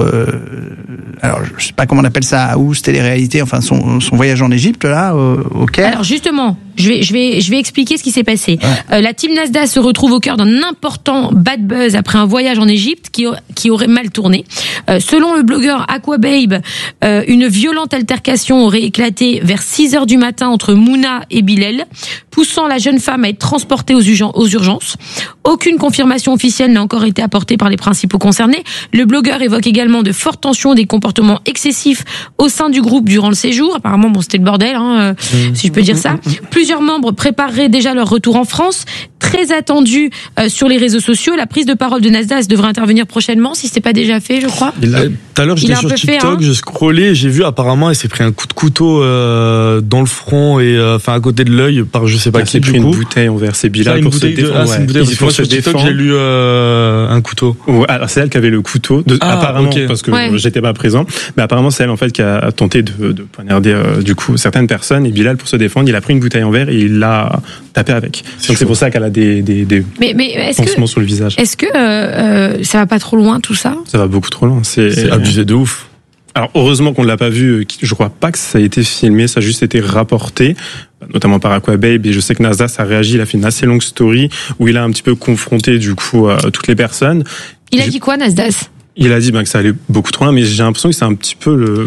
alors je sais pas comment on appelle ça, House télé-réalité, enfin son voyage en Égypte là au Caire. Alors justement, je vais expliquer ce qui s'est passé. La team Nasdaq se retrouve au cœur d'un important bad buzz après un voyage en Égypte qui aurait mal tourné. Selon le blogueur Aquababe, une violente altercation aurait éclaté vers 6h du matin entre Mouna et Bilal, poussant la jeune femme à être transportée aux urgences. Aucune confirmation officielle n'a encore été apportée par les principaux concernés. Le blogueur évoque également de fortes tensions, des comportements excessifs au sein du groupe durant le séjour. Apparemment, c'était le bordel, si je peux dire ça. Plusieurs membres prépareraient déjà leur retour en France. Très attendu sur les réseaux sociaux. La prise de parole de Nasdaq devrait intervenir prochainement, si ce n'est pas déjà fait, je crois. Tout à l'heure, j'étais sur TikTok, je scrollais, j'ai vu apparemment, elle s'est pris un coup de couteau dans le front et à côté de l'œil par je sais pas qui. Elle s'est pris une bouteille envers ses Bilal pour se défendre. C'est une bouteille. Moi, sur TikTok, j'ai lu un couteau. Ouais, alors c'est elle qui avait le couteau. Apparemment, parce que j'étais pas présent, mais apparemment c'est elle en fait qui a tenté de poignarder du coup certaines personnes, et Bilal, pour se défendre, il a pris une bouteille en verre et il l'a tapé avec. Donc c'est pour ça qu'elle a des pansements sur le visage. Est-ce que ça va pas trop loin tout ça? Ça va beaucoup trop loin. C'est abusé de ouf. Alors heureusement qu'on ne l'a pas vu. Je crois pas que ça a été filmé. Ça a juste été rapporté, notamment par Aquababe. Et je sais que Nasdaq a réagi. Il a fait une assez longue story où il a un petit peu confronté du coup toutes les personnes. Il a dit quoi, Nasdaq? Il a dit que ça allait beaucoup trop loin, mais j'ai l'impression que c'est un petit peu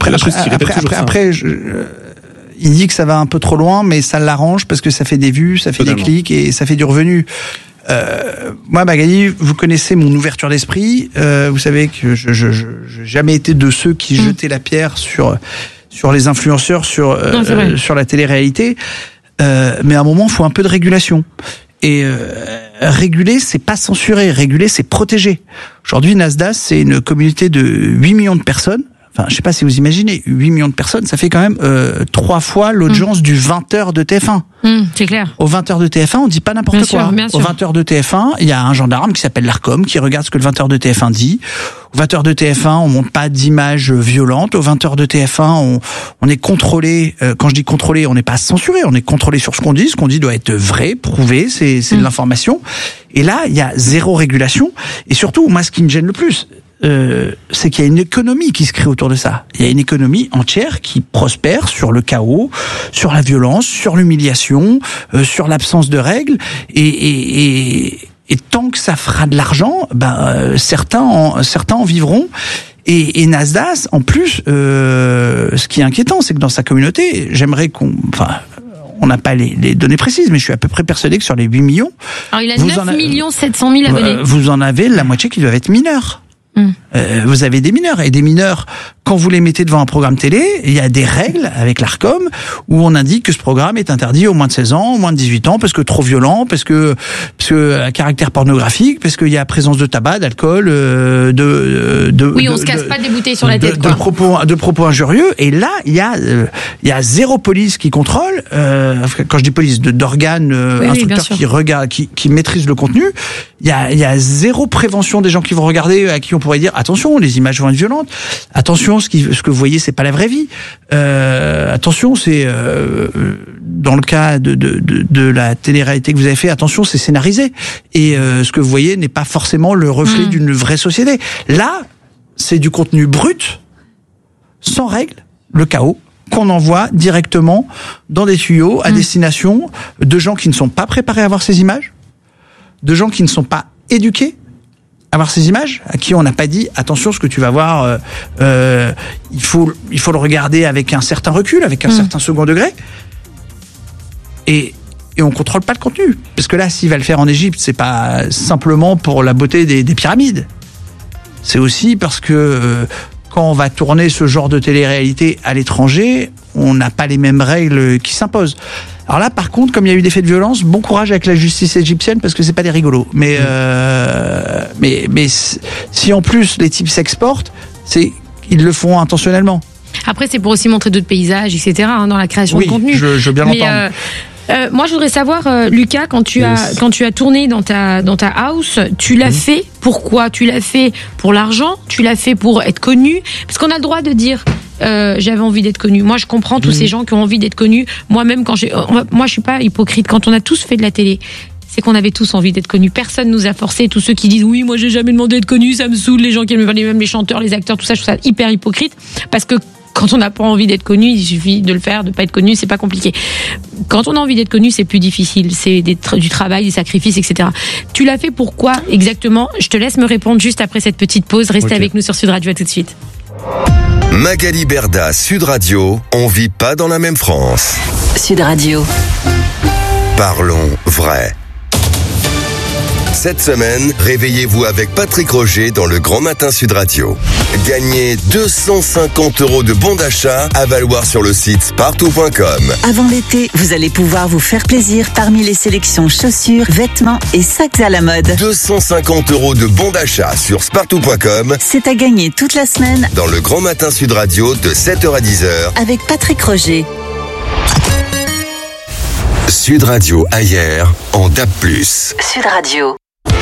Après, il dit que ça va un peu trop loin, mais ça l'arrange parce que ça fait des vues, ça fait des clics et ça fait du revenu. Moi, Magali, vous connaissez mon ouverture d'esprit. Vous savez que je n'ai jamais été de ceux qui jetaient la pierre sur les influenceurs, sur la télé-réalité. Mais à un moment, il faut un peu de régulation. Et réguler, c'est pas censurer. Réguler, c'est protéger. Aujourd'hui, Nasdaq, c'est une communauté de 8 millions de personnes. Enfin, je sais pas si vous imaginez, 8 millions de personnes, ça fait quand même 3 fois l'audience du 20h de TF1. C'est clair. Au 20h de TF1, on dit pas n'importe quoi. Au 20h de TF1, il y a un gendarme qui s'appelle l'Arcom qui regarde ce que le 20h de TF1 dit. Au 20h de TF1, on monte pas d'images violentes. Au 20h de TF1, on est contrôlé. Quand je dis contrôlé, on n'est pas censuré. On est contrôlé sur ce qu'on dit. Ce qu'on dit doit être vrai, prouvé. C'est de l'information. Et là, il y a zéro régulation. Et surtout, moi, ce qui me gêne le plus, c'est qu'il y a une économie qui se crée autour de ça. Il y a une économie entière qui prospère sur le chaos, sur la violence, sur l'humiliation, sur l'absence de règles. Et tant que ça fera de l'argent, certains en vivront. Et Nasdaq, en plus, ce qui est inquiétant, c'est que dans sa communauté, j'aimerais on n'a pas les données précises, mais je suis à peu près persuadé que sur les 8 millions... Alors il a 9 700 000 abonnés. Vous en avez la moitié qui doivent être mineurs. Vous avez des mineurs, et des mineurs, quand vous les mettez devant un programme télé, il y a des règles avec l'Arcom où on indique que ce programme est interdit aux moins de 16 ans, aux moins de 18 ans, parce que trop violent, parce que à caractère pornographique, parce qu'il y a présence de tabac, d'alcool, oui, on se casse pas des bouteilles sur la tête, de propos injurieux. Et là, il y a zéro police qui contrôle. Quand je dis police, d'organes instructeurs qui regardent, qui maîtrisent le contenu. Il y a zéro prévention des gens qui vont regarder, à qui on pourrait dire attention, les images vont être violentes. Attention, ce que vous voyez, c'est pas la vraie vie. Attention, c'est dans le cas de la télé-réalité que vous avez fait. Attention, c'est scénarisé. Et ce que vous voyez n'est pas forcément le reflet d'une vraie société. Là, c'est du contenu brut, sans règles, le chaos, qu'on envoie directement dans des tuyaux à destination de gens qui ne sont pas préparés à voir ces images, de gens qui ne sont pas éduqués à voir ces images, à qui on n'a pas dit attention, ce que tu vas voir, il faut le regarder avec un certain recul, avec un certain second degré, et on contrôle pas le contenu, parce que là, s'il va le faire en Égypte, c'est pas simplement pour la beauté des pyramides, c'est aussi parce que quand on va tourner ce genre de télé-réalité à l'étranger, on n'a pas les mêmes règles qui s'imposent. Alors là, par contre, comme il y a eu des faits de violence, bon courage avec la justice égyptienne, parce que c'est pas des rigolos. Mais si en plus les types s'exportent, c'est ils le font intentionnellement. Après, c'est pour aussi montrer d'autres paysages, etc. dans la création de contenu. Je veux bien l'entendre. Moi, je voudrais savoir, Lucas, quand tu as tourné dans ta house, tu l'as fait pourquoi? Tu l'as fait pour l'argent? Tu l'as fait pour être connu? Parce qu'on a le droit de dire. J'avais envie d'être connu. Moi, je comprends tous ces gens qui ont envie d'être connus. Moi-même, moi, je suis pas hypocrite. Quand on a tous fait de la télé, c'est qu'on avait tous envie d'être connus. Personne nous a forcé. Tous ceux qui disent oui, moi, j'ai jamais demandé d'être connu, ça me saoule. Les gens qui aiment même les chanteurs, les acteurs, tout ça, je trouve ça hyper hypocrite. Parce que quand on n'a pas envie d'être connu, il suffit de le faire, de pas être connu, c'est pas compliqué. Quand on a envie d'être connu, c'est plus difficile. C'est du travail, des sacrifices, etc. Tu l'as fait pourquoi exactement? Je te laisse me répondre juste après cette petite pause. Restez avec nous sur Sud Radio, à tout de suite. Magali Berda, Sud Radio, on vit pas dans la même France. Sud Radio. Parlons vrai. Cette semaine, réveillez-vous avec Patrick Roger dans le Grand Matin Sud Radio. Gagnez 250 € de bons d'achat à valoir sur le site spartou.com. Avant l'été, vous allez pouvoir vous faire plaisir parmi les sélections chaussures, vêtements et sacs à la mode. 250 € de bons d'achat sur spartou.com. C'est à gagner toute la semaine dans le Grand Matin Sud Radio de 7h à 10h avec Patrick Roger. Sud Radio ailleurs en DAB+. Sud Radio.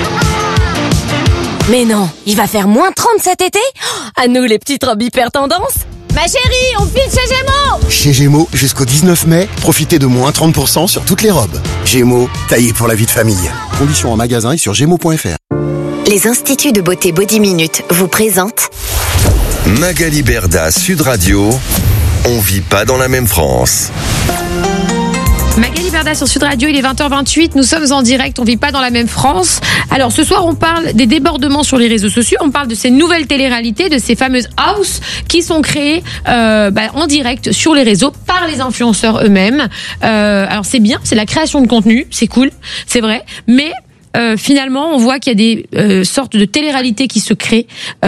Mais non, il va faire moins 30 cet été? À nous les petites robes hyper tendance. Ma chérie, on file chez Gémeaux. Chez Gémeaux, jusqu'au 19 mai, profitez de moins 30% sur toutes les robes. Gémeaux, taillé pour la vie de famille. Conditions en magasin et sur gémeaux.fr. Les instituts de beauté Body Minute vous présentent Magali Berda, Sud Radio, on vit pas dans la même France. Magali Berda sur Sud Radio, il est 20h28, nous sommes en direct, on vit pas dans la même France. Alors ce soir on parle des débordements sur les réseaux sociaux, on parle de ces nouvelles téléréalités, de ces fameuses house qui sont créées en direct sur les réseaux par les influenceurs eux-mêmes. Alors c'est bien, c'est la création de contenu, c'est cool, c'est vrai, mais finalement, on voit qu'il y a des sortes de télé-réalités qui se créent,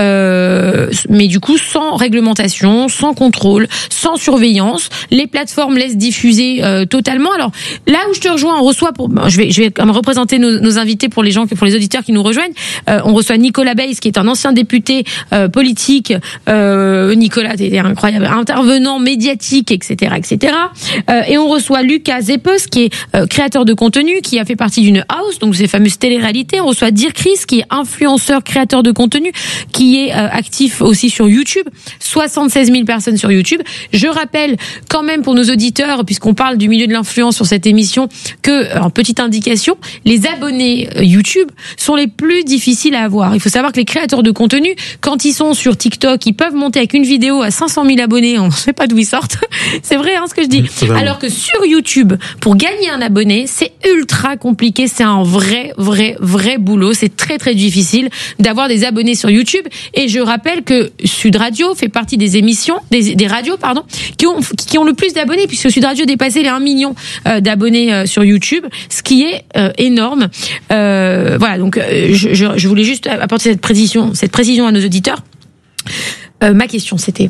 mais du coup sans réglementation, sans contrôle, sans surveillance. Les plateformes laissent diffuser totalement. Alors là où je te rejoins, on reçoit je vais me représenter nos invités pour les auditeurs qui nous rejoignent. On reçoit Nicolas Beys, qui est un ancien député politique. Nicolas, t'es incroyable, intervenant médiatique, etc., etc. Et on reçoit Lucas Zepes, qui est créateur de contenu, qui a fait partie d'une house, donc ces fameuses télé-réalité. On reçoit Dirk Chris, qui est influenceur, créateur de contenu, qui est actif aussi sur YouTube. 76 000 personnes sur YouTube. Je rappelle quand même pour nos auditeurs, puisqu'on parle du milieu de l'influence sur cette émission, que, en petite indication, les abonnés YouTube sont les plus difficiles à avoir. Il faut savoir que les créateurs de contenu, quand ils sont sur TikTok, ils peuvent monter avec une vidéo à 500 000 abonnés. On ne sait pas d'où ils sortent. C'est vrai, ce que je dis. Alors que sur YouTube, pour gagner un abonné, c'est ultra compliqué. C'est un vrai boulot. C'est très très difficile d'avoir des abonnés sur YouTube. Et je rappelle que Sud Radio fait partie des émissions, des radios, qui ont le plus d'abonnés, puisque Sud Radio dépassait les 1 million d'abonnés sur YouTube, ce qui est énorme. Voilà, donc je voulais juste apporter cette précision à nos auditeurs. Ma question, c'était...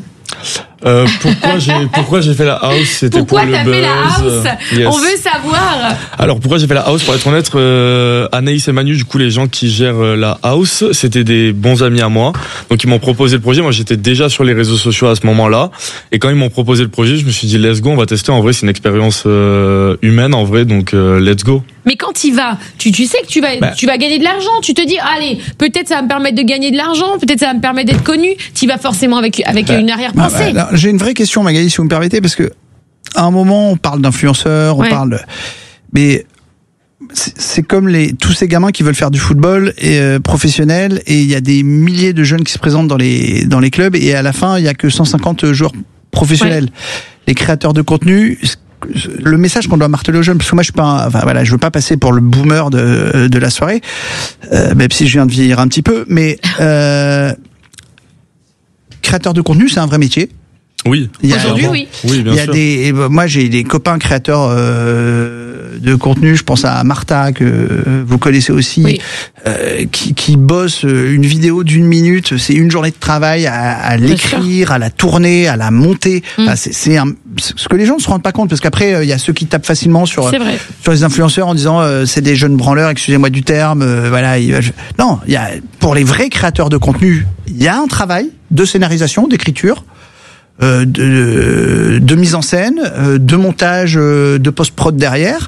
pourquoi j'ai fait la house? C'était pourquoi pour le buzz. Pourquoi t'as fait la house? Yes. On veut savoir. Alors pourquoi j'ai fait la house? Pour être honnête, Anaïs et Manu, du coup les gens qui gèrent la house, c'était des bons amis à moi. Donc ils m'ont proposé le projet. Moi j'étais déjà sur les réseaux sociaux à ce moment-là. Et quand ils m'ont proposé le projet, je me suis dit let's go, on va tester. En vrai c'est une expérience humaine en vrai, donc let's go. Mais quand tu vas, tu sais que tu vas gagner de l'argent. Tu te dis allez, peut-être ça va me permettre de gagner de l'argent, peut-être ça va me permettre d'être connu. Tu vas forcément avec une arrière-pensée. J'ai une vraie question, Magali, si vous me permettez, parce que à un moment on parle d'influenceurs, on parle, mais c'est comme tous ces gamins qui veulent faire du football professionnel, et il y a des milliers de jeunes qui se présentent dans les clubs, et à la fin il y a que 150 joueurs professionnels. Les créateurs de contenu, le message qu'on doit marteler aux jeunes, parce que moi je suis pas, je veux pas passer pour le boomer de la soirée, même si je viens de vieillir un petit peu, mais créateur de contenu, c'est un vrai métier. Oui. Aujourd'hui, oui. Oui, bien sûr. Moi, j'ai des copains créateurs de contenu. Je pense à Martha que vous connaissez aussi, qui bosse une vidéo d'1 minute. C'est une journée de travail à l'écrire, à la tourner, à la monter. Enfin, c'est ce que les gens ne se rendent pas compte, parce qu'après il y a ceux qui tapent facilement sur les influenceurs en disant c'est des jeunes branleurs, excusez-moi du terme. Voilà. Non, il y a, pour les vrais créateurs de contenu, il y a un travail de scénarisation, d'écriture. De mise en scène, de montage, de post-prod derrière,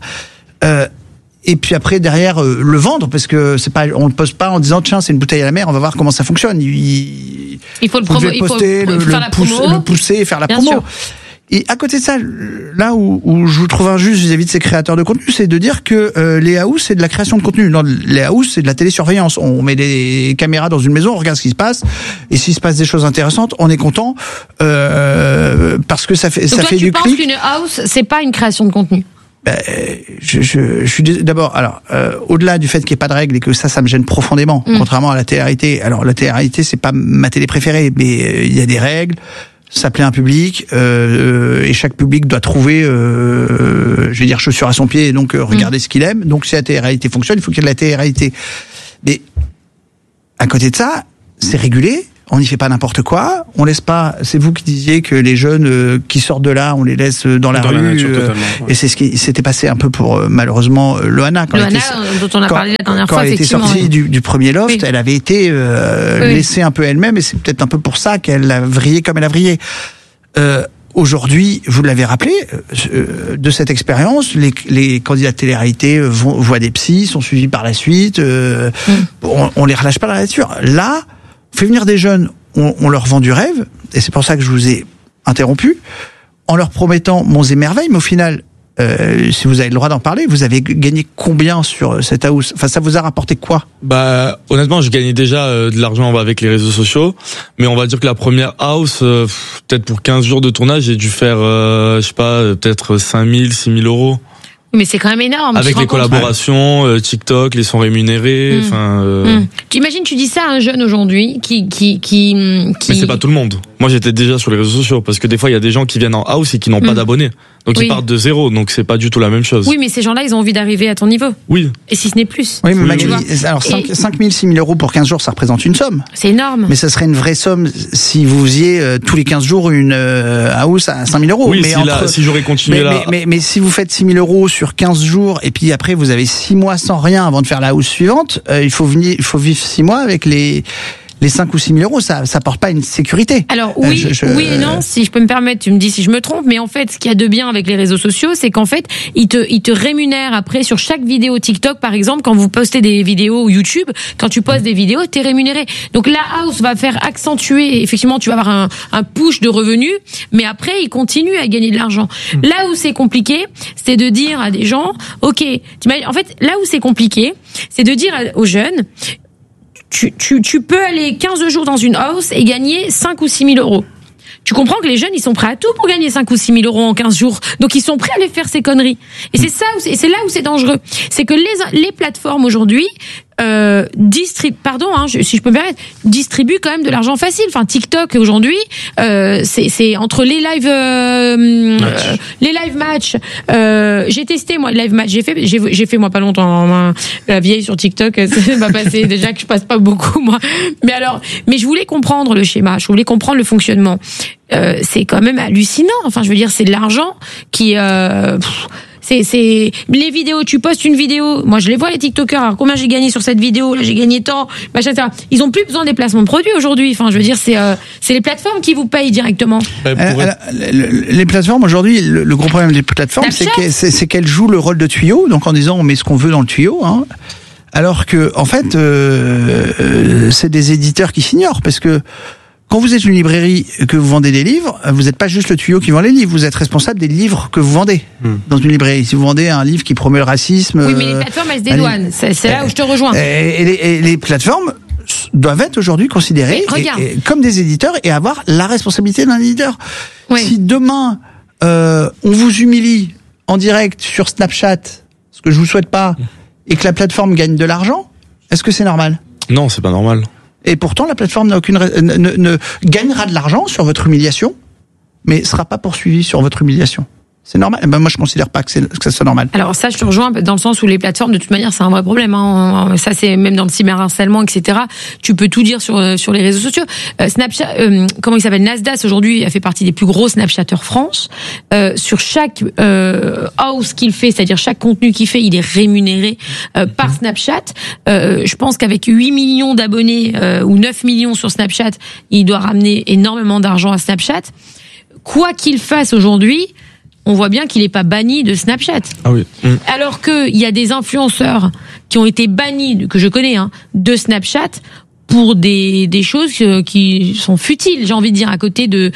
et puis après derrière le vendre, parce que c'est pas, on le poste pas en disant tiens c'est une bouteille à la mer, on va voir comment ça fonctionne. Il faut le poster, le pousser et faire la promo. Sûr. Et à côté de ça, là où je vous trouve injuste vis-à-vis de ces créateurs de contenu, c'est de dire que les house, c'est de la création de contenu. Non, les house, c'est de la télésurveillance. On met des caméras dans une maison, on regarde ce qui se passe, et s'il se passe des choses intéressantes, on est content parce que ça fait Donc ça toi, fait du clic. Tu penses qu'une house, c'est pas une création de contenu? Je suis d'abord, alors au-delà du fait qu'il n'y ait pas de règles et que ça me gêne profondément, contrairement à la télé-réalité. Alors la télé-réalité, c'est pas ma télé préférée, mais il y a des règles. Ça plaît à un public, et chaque public doit trouver, je vais dire, chaussure à son pied, et donc regarder ce qu'il aime. Donc si la télé-réalité fonctionne, il faut qu'il y ait de la télé-réalité. Mais à côté de ça, c'est régulé. On n'y fait pas n'importe quoi. On laisse pas. C'est vous qui disiez que les jeunes qui sortent de là, on les laisse dans la rue. Nature, et c'est ce qui s'était passé un peu pour malheureusement Loana quand dont on a parlé la dernière fois. Quand elle était sortie du premier loft, elle avait été laissée un peu elle-même, et c'est peut-être un peu pour ça qu'elle a vrillé comme elle a vrillé. Aujourd'hui, vous l'avez rappelé, de cette expérience, les candidats de télé-réalité voient des psys, sont suivis par la suite. On les relâche pas dans la nature. Là, on fait venir des jeunes, on leur vend du rêve, et c'est pour ça que je vous ai interrompu, en leur promettant monts et merveilles, mais au final, si vous avez le droit d'en parler, vous avez gagné combien sur cette house? Enfin, ça vous a rapporté quoi? Bah, honnêtement, je gagnais déjà de l'argent avec les réseaux sociaux, mais on va dire que la première house, peut-être pour 15 jours de tournage, j'ai dû faire, je sais pas, peut-être 5 000, 6 000 euros. Mais c'est quand même énorme. Avec les collaborations, TikTok, les sons rémunérés. Tu imagines, tu dis ça à un jeune aujourd'hui qui. Mais c'est pas tout le monde. Moi, j'étais déjà sur les réseaux sociaux, parce que des fois, il y a des gens qui viennent en house et qui n'ont pas d'abonnés. Donc ils partent de zéro, donc c'est pas du tout la même chose. Oui, mais ces gens-là, ils ont envie d'arriver à ton niveau. Oui. Et si ce n'est plus. Oui, mais Magali, alors 5 000, 6 000 euros pour 15 jours, ça représente une somme. C'est énorme. Mais ça serait une vraie somme si vous faisiez tous les 15 jours une house à 5 000 euros. Oui, mais si j'aurais continué là. Mais si vous faites 6 000 euros sur 15 jours, et puis après vous avez 6 mois sans rien avant de faire la house suivante, il faut vivre 6 mois avec les 5 ou 6 000 euros, ça porte pas une sécurité. Alors oui, oui et non, si je peux me permettre, tu me dis si je me trompe, mais en fait, ce qu'il y a de bien avec les réseaux sociaux, c'est qu'en fait, ils te rémunèrent après sur chaque vidéo TikTok, par exemple, quand vous postez des vidéos YouTube, quand tu postes des vidéos, t'es rémunéré. Donc la house va faire accentuer, effectivement, tu vas avoir un push de revenus, mais après, ils continuent à gagner de l'argent. Là où c'est compliqué, c'est de dire à des gens, ok, en fait, là où c'est compliqué, c'est de dire aux jeunes, tu peux aller 15 jours dans une house et gagner 5 ou 6 000 euros. Tu comprends que les jeunes, ils sont prêts à tout pour gagner 5 ou 6 000 euros en 15 jours. Donc, ils sont prêts à aller faire ces conneries. Et c'est là où c'est dangereux. C'est que les plateformes aujourd'hui, si je peux me permettre, distribuent quand même de l'argent facile. Enfin, TikTok aujourd'hui, c'est entre les live match. J'ai testé moi le live match. J'ai fait moi pas longtemps la vieille sur TikTok. Ça m'a passé déjà que je passe pas beaucoup moi. Mais je voulais comprendre le schéma. Je voulais comprendre le fonctionnement. C'est quand même hallucinant. Enfin, je veux dire, c'est de l'argent qui c'est les vidéos, tu postes une vidéo, moi je les vois les TikTokers, alors combien j'ai gagné sur cette vidéo, là j'ai gagné tant, machin, etc. Ils ont plus besoin des placements de produits aujourd'hui. Enfin, je veux dire, c'est les plateformes qui vous payent directement. Les plateformes aujourd'hui, le gros problème des plateformes, c'est qu'elles jouent le rôle de tuyau, donc en disant on met ce qu'on veut dans le tuyau, hein, alors que en fait c'est des éditeurs qui s'ignorent, parce que quand vous êtes une librairie, que vous vendez des livres, vous n'êtes pas juste le tuyau qui vend les livres, vous êtes responsable des livres que vous vendez dans une librairie. Si vous vendez un livre qui promeut le racisme... Oui, mais les plateformes, elles se dédouanent. C'est là où je te rejoins. Et les plateformes doivent être aujourd'hui considérées comme des éditeurs et avoir la responsabilité d'un éditeur. Oui. Si demain, on vous humilie en direct sur Snapchat, ce que je vous souhaite pas, et que la plateforme gagne de l'argent, est-ce que c'est normal? Non, c'est pas normal. Et pourtant, la plateforme ne gagnera de l'argent sur votre humiliation, mais sera pas poursuivi sur votre humiliation. C'est normal. Ben moi, je considère pas que ça soit normal. Alors ça, je te rejoins dans le sens où les plateformes, de toute manière, c'est un vrai problème. Hein. Ça, c'est même dans le cyberharcèlement, etc. Tu peux tout dire sur les réseaux sociaux. Snapchat, comment il s'appelle, Nasdaq aujourd'hui a fait partie des plus gros Snapchatters France. Sur chaque house qu'il fait, c'est-à-dire chaque contenu qu'il fait, il est rémunéré par Snapchat. Je pense qu'avec 8 millions d'abonnés ou 9 millions sur Snapchat, il doit ramener énormément d'argent à Snapchat. Quoi qu'il fasse aujourd'hui, on voit bien qu'il n'est pas banni de Snapchat. Ah oui. Alors qu'il y a des influenceurs qui ont été bannis, que je connais, de Snapchat pour des choses qui sont futiles, j'ai envie de dire, à côté de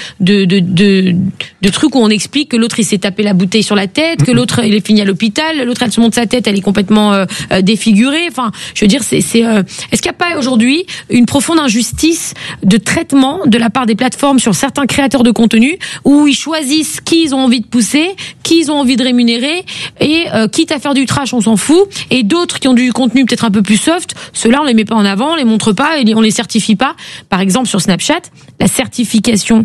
trucs où on explique que l'autre il s'est tapé la bouteille sur la tête, que l'autre il est fini à l'hôpital, l'autre elle se monte sa tête, elle est complètement défigurée. Enfin, je veux dire, est-ce qu'il n'y a pas aujourd'hui une profonde injustice de traitement de la part des plateformes sur certains créateurs de contenu où ils choisissent qui ils ont envie de pousser, qui ils ont envie de rémunérer et quitte à faire du trash, on s'en fout, et d'autres qui ont du contenu peut-être un peu plus soft, ceux-là on les met pas en avant, on les montre pas, on les certifie pas. Par exemple, sur Snapchat, la certification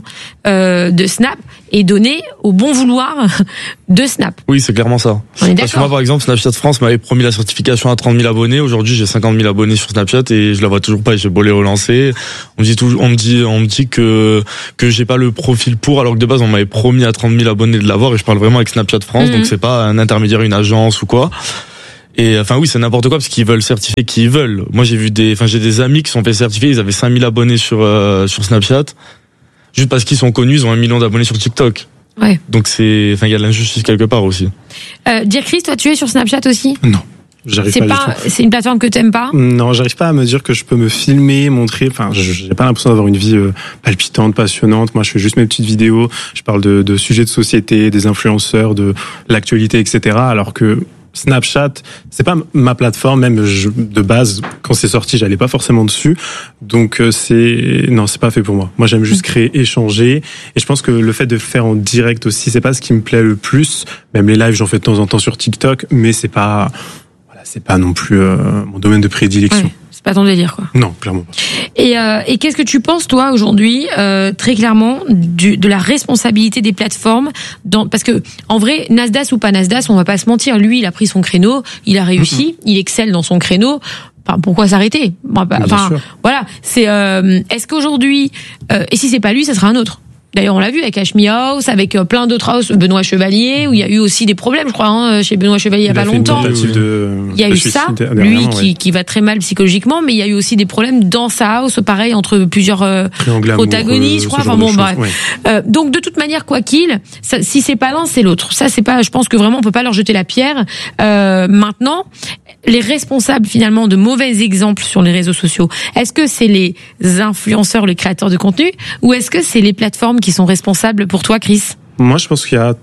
de Snap est donnée au bon vouloir de Snap. Oui, c'est clairement ça. On est d'accord. Parce que moi, par exemple, Snapchat France m'avait promis la certification à 30 000 abonnés. Aujourd'hui, j'ai 50 000 abonnés sur Snapchat et je la vois toujours pas. J'ai beau les relancer. On me dit que j'ai pas le profil pour, alors que de base, on m'avait promis à 30 000 abonnés de l'avoir, et je parle vraiment avec Snapchat France. Donc c'est pas un intermédiaire, une agence ou quoi. Et enfin oui, c'est n'importe quoi parce qu'ils veulent certifier qui ils veulent. Moi j'ai des amis qui sont fait certifier, ils avaient 5000 abonnés sur Snapchat juste parce qu'ils sont connus, ils ont 1 million d'abonnés sur TikTok. Ouais. Donc il y a de l'injustice quelque part aussi. Dire Chris, toi tu es sur Snapchat aussi ? Non. J'arrive pas du tout. C'est une plateforme que t'aimes pas ? Non, j'arrive pas à me dire que je peux me filmer, montrer. Enfin, j'ai pas l'impression d'avoir une vie palpitante, passionnante. Moi, je fais juste mes petites vidéos. Je parle de sujets de société, des influenceurs, de l'actualité, etc. Alors que Snapchat, c'est pas ma plateforme, même de base, quand c'est sorti, j'allais pas forcément dessus. Donc c'est pas fait pour moi. Moi, j'aime juste créer, échanger. Et je pense que le fait de le faire en direct aussi, c'est pas ce qui me plaît le plus. Même les lives, j'en fais de temps en temps sur TikTok, mais c'est pas non plus mon domaine de prédilection. Ouais, c'est pas ton délire, quoi. Non, clairement pas. Et qu'est-ce que tu penses, toi, aujourd'hui, très clairement, de la responsabilité des plateformes parce que, en vrai, Nasdaq ou pas Nasdaq, on va pas se mentir, lui, il a pris son créneau, il a réussi, il excelle dans son créneau. Enfin, pourquoi s'arrêter ? Enfin, voilà. Est-ce qu'aujourd'hui, et si c'est pas lui, ça sera un autre ? D'ailleurs, on l'a vu avec Ashmi House, avec plein d'autres house, Benoît Chevalier, où il y a eu aussi des problèmes, je crois, chez Benoît Chevalier il y a pas longtemps. Il y a eu ça, lui qui va très mal psychologiquement, mais il y a eu aussi des problèmes dans sa house, pareil, entre plusieurs protagonistes, je crois. Enfin bon, bref. Ouais. Donc de toute manière, quoi qu'il, si c'est pas l'un, c'est l'autre. Ça, c'est pas. Je pense que vraiment, on peut pas leur jeter la pierre. Maintenant, les responsables finalement de mauvais exemples sur les réseaux sociaux, est-ce que c'est les influenceurs, les créateurs de contenu, ou est-ce que c'est les plateformes qui sont responsables pour toi, Chris ? Moi, je pense qu'il y a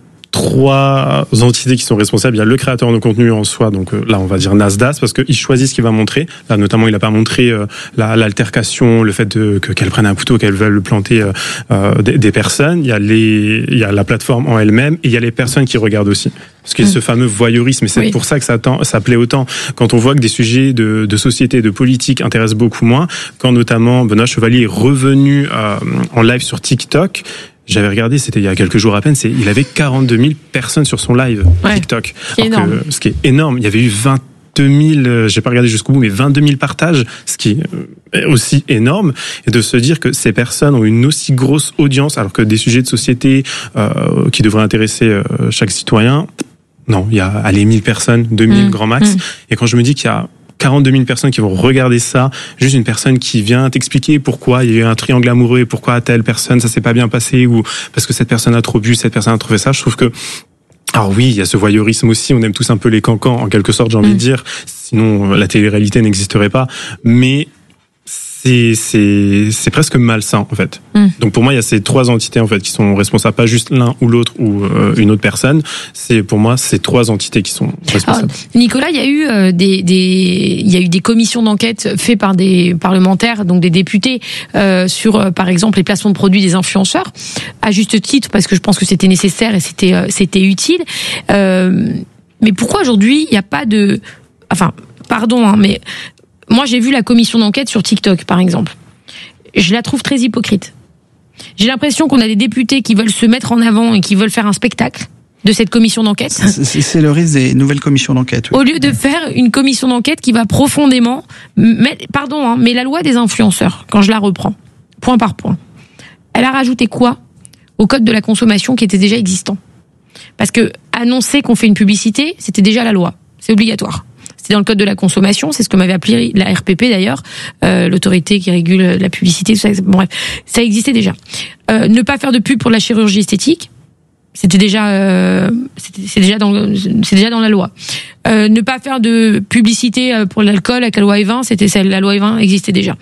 3 entités qui sont responsables. Il y a le créateur de contenu en soi, donc là on va dire Nasdaq, parce qu'il choisit ce qu'il va montrer. Là notamment il a pas montré l'altercation, le fait qu'elle prenne un couteau, qu'elle veuille planter des personnes. Il y a la plateforme en elle-même et il y a les personnes qui regardent aussi. Parce qu'il y a ce fameux voyeurisme, et c'est pour ça que ça plaît autant. Quand on voit que des sujets de société, de politique intéressent beaucoup moins, quand notamment Benoît Chevalier est revenu en live sur TikTok. J'avais regardé, c'était il y a quelques jours à peine, il avait 42 000 personnes sur son live TikTok. Ce qui est énorme. Il y avait eu 22 000, j'ai pas regardé jusqu'au bout, mais 22 000 partages, ce qui est aussi énorme. Et de se dire que ces personnes ont une aussi grosse audience, alors que des sujets de société qui devraient intéresser chaque citoyen, non, il y a 1000 personnes, 2000 grand max. Et quand je me dis qu'il y a 42 000 personnes qui vont regarder ça, juste une personne qui vient t'expliquer pourquoi il y a eu un triangle amoureux et pourquoi à telle personne ça s'est pas bien passé, ou parce que cette personne a trop bu, cette personne a trouvé ça, je trouve que, alors oui, il y a ce voyeurisme aussi, on aime tous un peu les cancans, en quelque sorte, j'ai envie de dire, sinon la télé-réalité n'existerait pas, mais c'est presque malsain en fait. Donc pour moi il y a ces 3 entités en fait qui sont responsables, pas juste l'un ou l'autre ou une autre personne. C'est pour moi ces 3 entités qui sont responsables. Alors, Nicolas, il y a eu des commissions d'enquête faites par des parlementaires, donc des députés, sur par exemple les placements de produits des influenceurs, à juste titre parce que je pense que c'était nécessaire et c'était utile. Mais pourquoi aujourd'hui il n'y a pas de, enfin pardon mais moi, j'ai vu la commission d'enquête sur TikTok, par exemple. Je la trouve très hypocrite. J'ai l'impression qu'on a des députés qui veulent se mettre en avant et qui veulent faire un spectacle de cette commission d'enquête. C'est le risque des nouvelles commissions d'enquête. Oui. Au lieu de faire une commission d'enquête qui va profondément... mais la loi des influenceurs, quand je la reprends, point par point, elle a rajouté quoi au code de la consommation qui était déjà existant? Parce que annoncer qu'on fait une publicité, c'était déjà la loi. C'est obligatoire. C'est dans le code de la consommation, c'est ce que m'avait appelé la RPP d'ailleurs, l'autorité qui régule la publicité, tout ça. Bon, bref, ça existait déjà. Ne pas faire de pub pour la chirurgie esthétique, c'était déjà, c'est déjà dans la loi. Ne pas faire de publicité pour l'alcool avec la loi E20, la loi E20 existait déjà.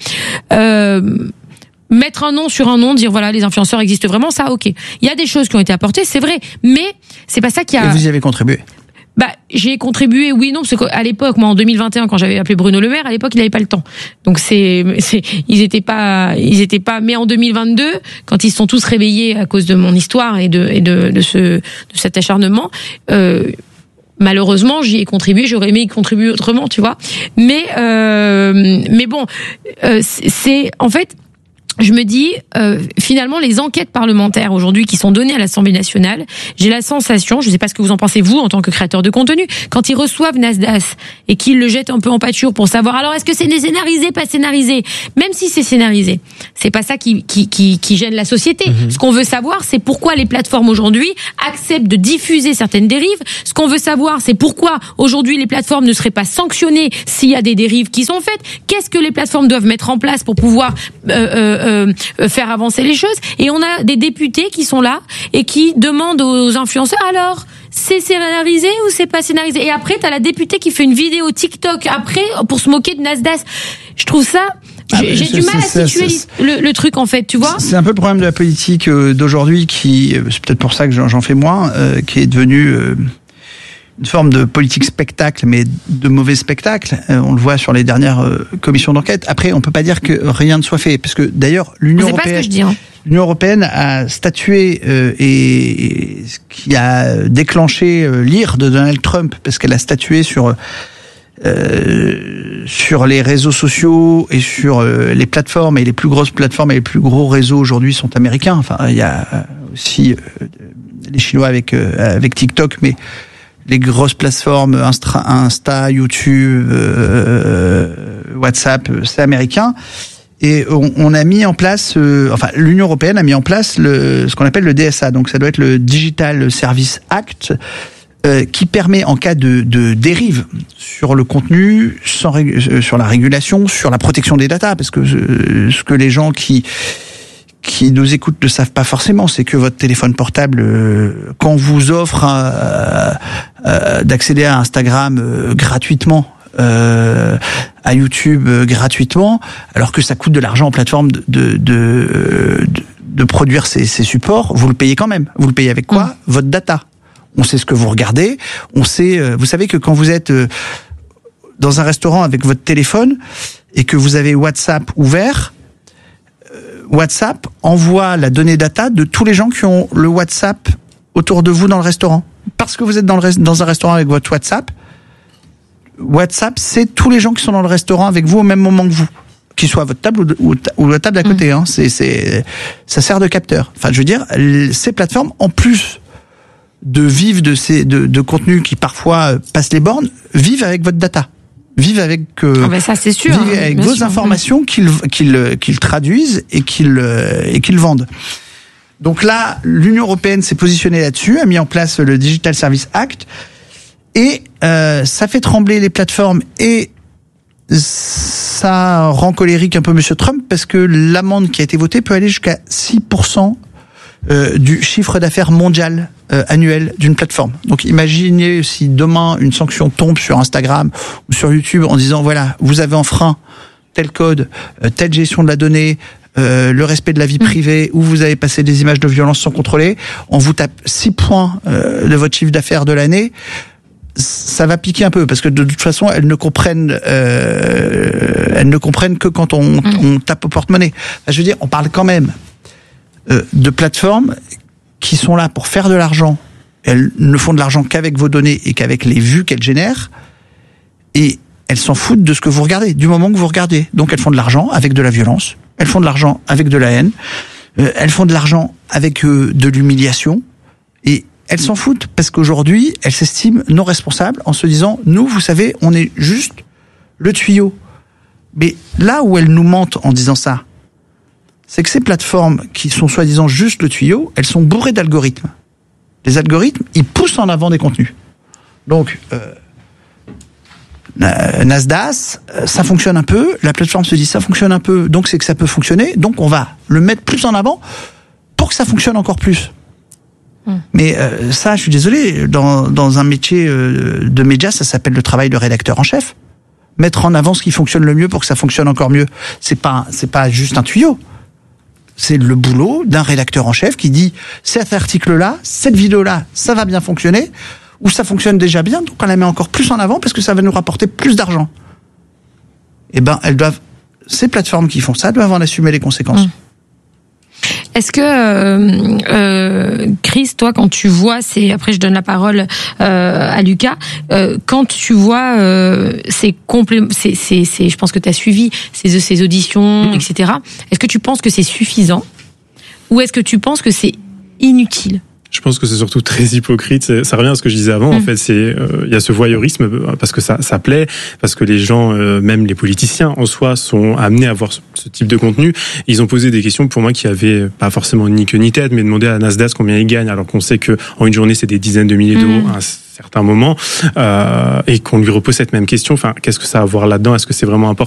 Mettre un nom sur un nom, dire voilà, les influenceurs existent vraiment, ça, ok. Il y a des choses qui ont été apportées, c'est vrai, mais c'est pas ça qui a... Et vous y avez contribué? J'ai contribué, oui, non, parce qu'à l'époque, moi, en 2021, quand j'avais appelé Bruno Le Maire, à l'époque, il n'avait pas le temps. Donc ils étaient pas, mais en 2022, quand ils se sont tous réveillés à cause de mon histoire et de cet acharnement, malheureusement, j'y ai contribué, j'aurais aimé y contribuer autrement, tu vois. Mais bon, c'est, en fait, je me dis, finalement, les enquêtes parlementaires aujourd'hui qui sont données à l'Assemblée nationale, j'ai la sensation, je ne sais pas ce que vous en pensez vous en tant que créateur de contenu, quand ils reçoivent Nasdaq et qu'ils le jettent un peu en pâture pour savoir, alors est-ce que c'est scénarisé, pas scénarisé? Même si c'est scénarisé, c'est pas ça qui gêne la société. Ce qu'on veut savoir, c'est pourquoi les plateformes aujourd'hui acceptent de diffuser certaines dérives. Ce qu'on veut savoir, c'est pourquoi aujourd'hui les plateformes ne seraient pas sanctionnées s'il y a des dérives qui sont faites. Qu'est-ce que les plateformes doivent mettre en place pour pouvoir faire avancer les choses. Et on a des députés qui sont là et qui demandent aux influenceurs, alors, c'est scénarisé ou c'est pas scénarisé? Et après, t'as la députée qui fait une vidéo TikTok après pour se moquer de Nasdaq. Je trouve ça... J'ai du mal à situer le truc, en fait, tu vois. C'est un peu le problème de la politique d'aujourd'hui qui, c'est peut-être pour ça que j'en fais moins, qui est devenu une forme de politique spectacle, mais de mauvais spectacle. On le voit sur les dernières commissions d'enquête. Après, on peut pas dire que rien ne soit fait, parce que d'ailleurs, l'Union européenne a statué et ce qui a déclenché l'ire de Donald Trump, parce qu'elle a statué sur les réseaux sociaux et sur les plateformes, et les plus grosses plateformes et les plus gros réseaux aujourd'hui sont américains. Enfin, il y a aussi les Chinois avec TikTok, mais les grosses plateformes Insta, YouTube, WhatsApp, c'est américain. Et on a mis en place, l'Union européenne a mis en place ce qu'on appelle le DSA. Donc ça doit être le Digital Service Act, qui permet, en cas de dérive sur le contenu, sur la régulation, sur la protection des datas, parce que ce que les gens qui nous écoutent ne savent pas forcément, c'est que votre téléphone portable, quand on vous offre d'accéder à Instagram gratuitement, à YouTube gratuitement, alors que ça coûte de l'argent en plateforme de produire ces supports, vous le payez quand même. Vous le payez avec quoi? Votre data. On sait ce que vous regardez, on sait, vous savez que quand vous êtes dans un restaurant avec votre téléphone et que vous avez WhatsApp ouvert, WhatsApp envoie la donnée data de tous les gens qui ont le WhatsApp autour de vous dans le restaurant. Parce que vous êtes dans un restaurant avec votre WhatsApp, c'est tous les gens qui sont dans le restaurant avec vous au même moment que vous, qu'ils soient à votre table ou la table d'à côté. Hein. Ça sert de capteur. Enfin, je veux dire, ces plateformes, en plus de vivre de contenus qui parfois passent les bornes, vivent avec votre data. Vivent avec ça c'est sûr, vivent avec vos sûr, informations qu'ils traduisent et qu'ils vendent. Donc là, l'Union européenne s'est positionnée là-dessus, a mis en place le Digital Service Act, et ça fait trembler les plateformes, et ça rend colérique un peu Monsieur Trump, parce que l'amende qui a été votée peut aller jusqu'à 6% du chiffre d'affaires mondial annuel d'une plateforme. Donc imaginez si demain une sanction tombe sur Instagram ou sur YouTube en disant voilà, vous avez enfreint tel code, telle gestion de la donnée, le respect de la vie privée, ou vous avez passé des images de violence sans contrôler, on vous tape 6 points de votre chiffre d'affaires de l'année. Ça va piquer un peu, parce que de toute façon elles ne comprennent que quand on tape au porte-monnaie. Enfin, je veux dire, on parle quand même de plateformes qui sont là pour faire de l'argent. Elles ne font de l'argent qu'avec vos données et qu'avec les vues qu'elles génèrent, et elles s'en foutent de ce que vous regardez, du moment que vous regardez. Donc elles font de l'argent avec de la violence, elles font de l'argent avec de la haine, Elles font de l'argent avec de l'humiliation et elles s'en foutent parce qu'aujourd'hui, elles s'estiment non responsables en se disant, nous, vous savez, on est juste le tuyau. Mais là où elles nous mentent en disant ça, c'est que ces plateformes qui sont soi-disant juste le tuyau, elles sont bourrées d'algorithmes. Les algorithmes, ils poussent en avant des contenus. Donc, Nasdaq, ça fonctionne un peu, la plateforme se dit ça fonctionne un peu, donc c'est que ça peut fonctionner, donc on va le mettre plus en avant pour que ça fonctionne encore plus. Mais ça, je suis désolé, dans un métier de média, ça s'appelle le travail de rédacteur en chef. Mettre en avant ce qui fonctionne le mieux pour que ça fonctionne encore mieux. C'est pas juste un tuyau. C'est le boulot d'un rédacteur en chef qui dit cet article-là, cette vidéo-là, ça va bien fonctionner, ou ça fonctionne déjà bien, donc on la met encore plus en avant parce que ça va nous rapporter plus d'argent. Eh ben, ces plateformes qui font ça doivent en assumer les conséquences. Est-ce que Chris, toi, quand tu vois, après je donne la parole à Lucas, quand tu vois je pense que tu as suivi ces auditions, etc. Est-ce que tu penses que c'est suffisant ou est-ce que tu penses que c'est inutile? Je pense que c'est surtout très hypocrite. Ça revient à ce que je disais avant. En fait, il y a ce voyeurisme parce que ça plaît, parce que les gens, même les politiciens en soi, sont amenés à voir ce type de contenu. Ils ont posé des questions pour moi qui avaient pas forcément ni queue ni tête, mais demandé à Nasdaq combien il gagne, alors qu'on sait que en une journée c'est des dizaines de milliers d'euros à un certain moment, et qu'on lui repose cette même question. Enfin, qu'est-ce que ça a à voir là-dedans? Est-ce que c'est vraiment important?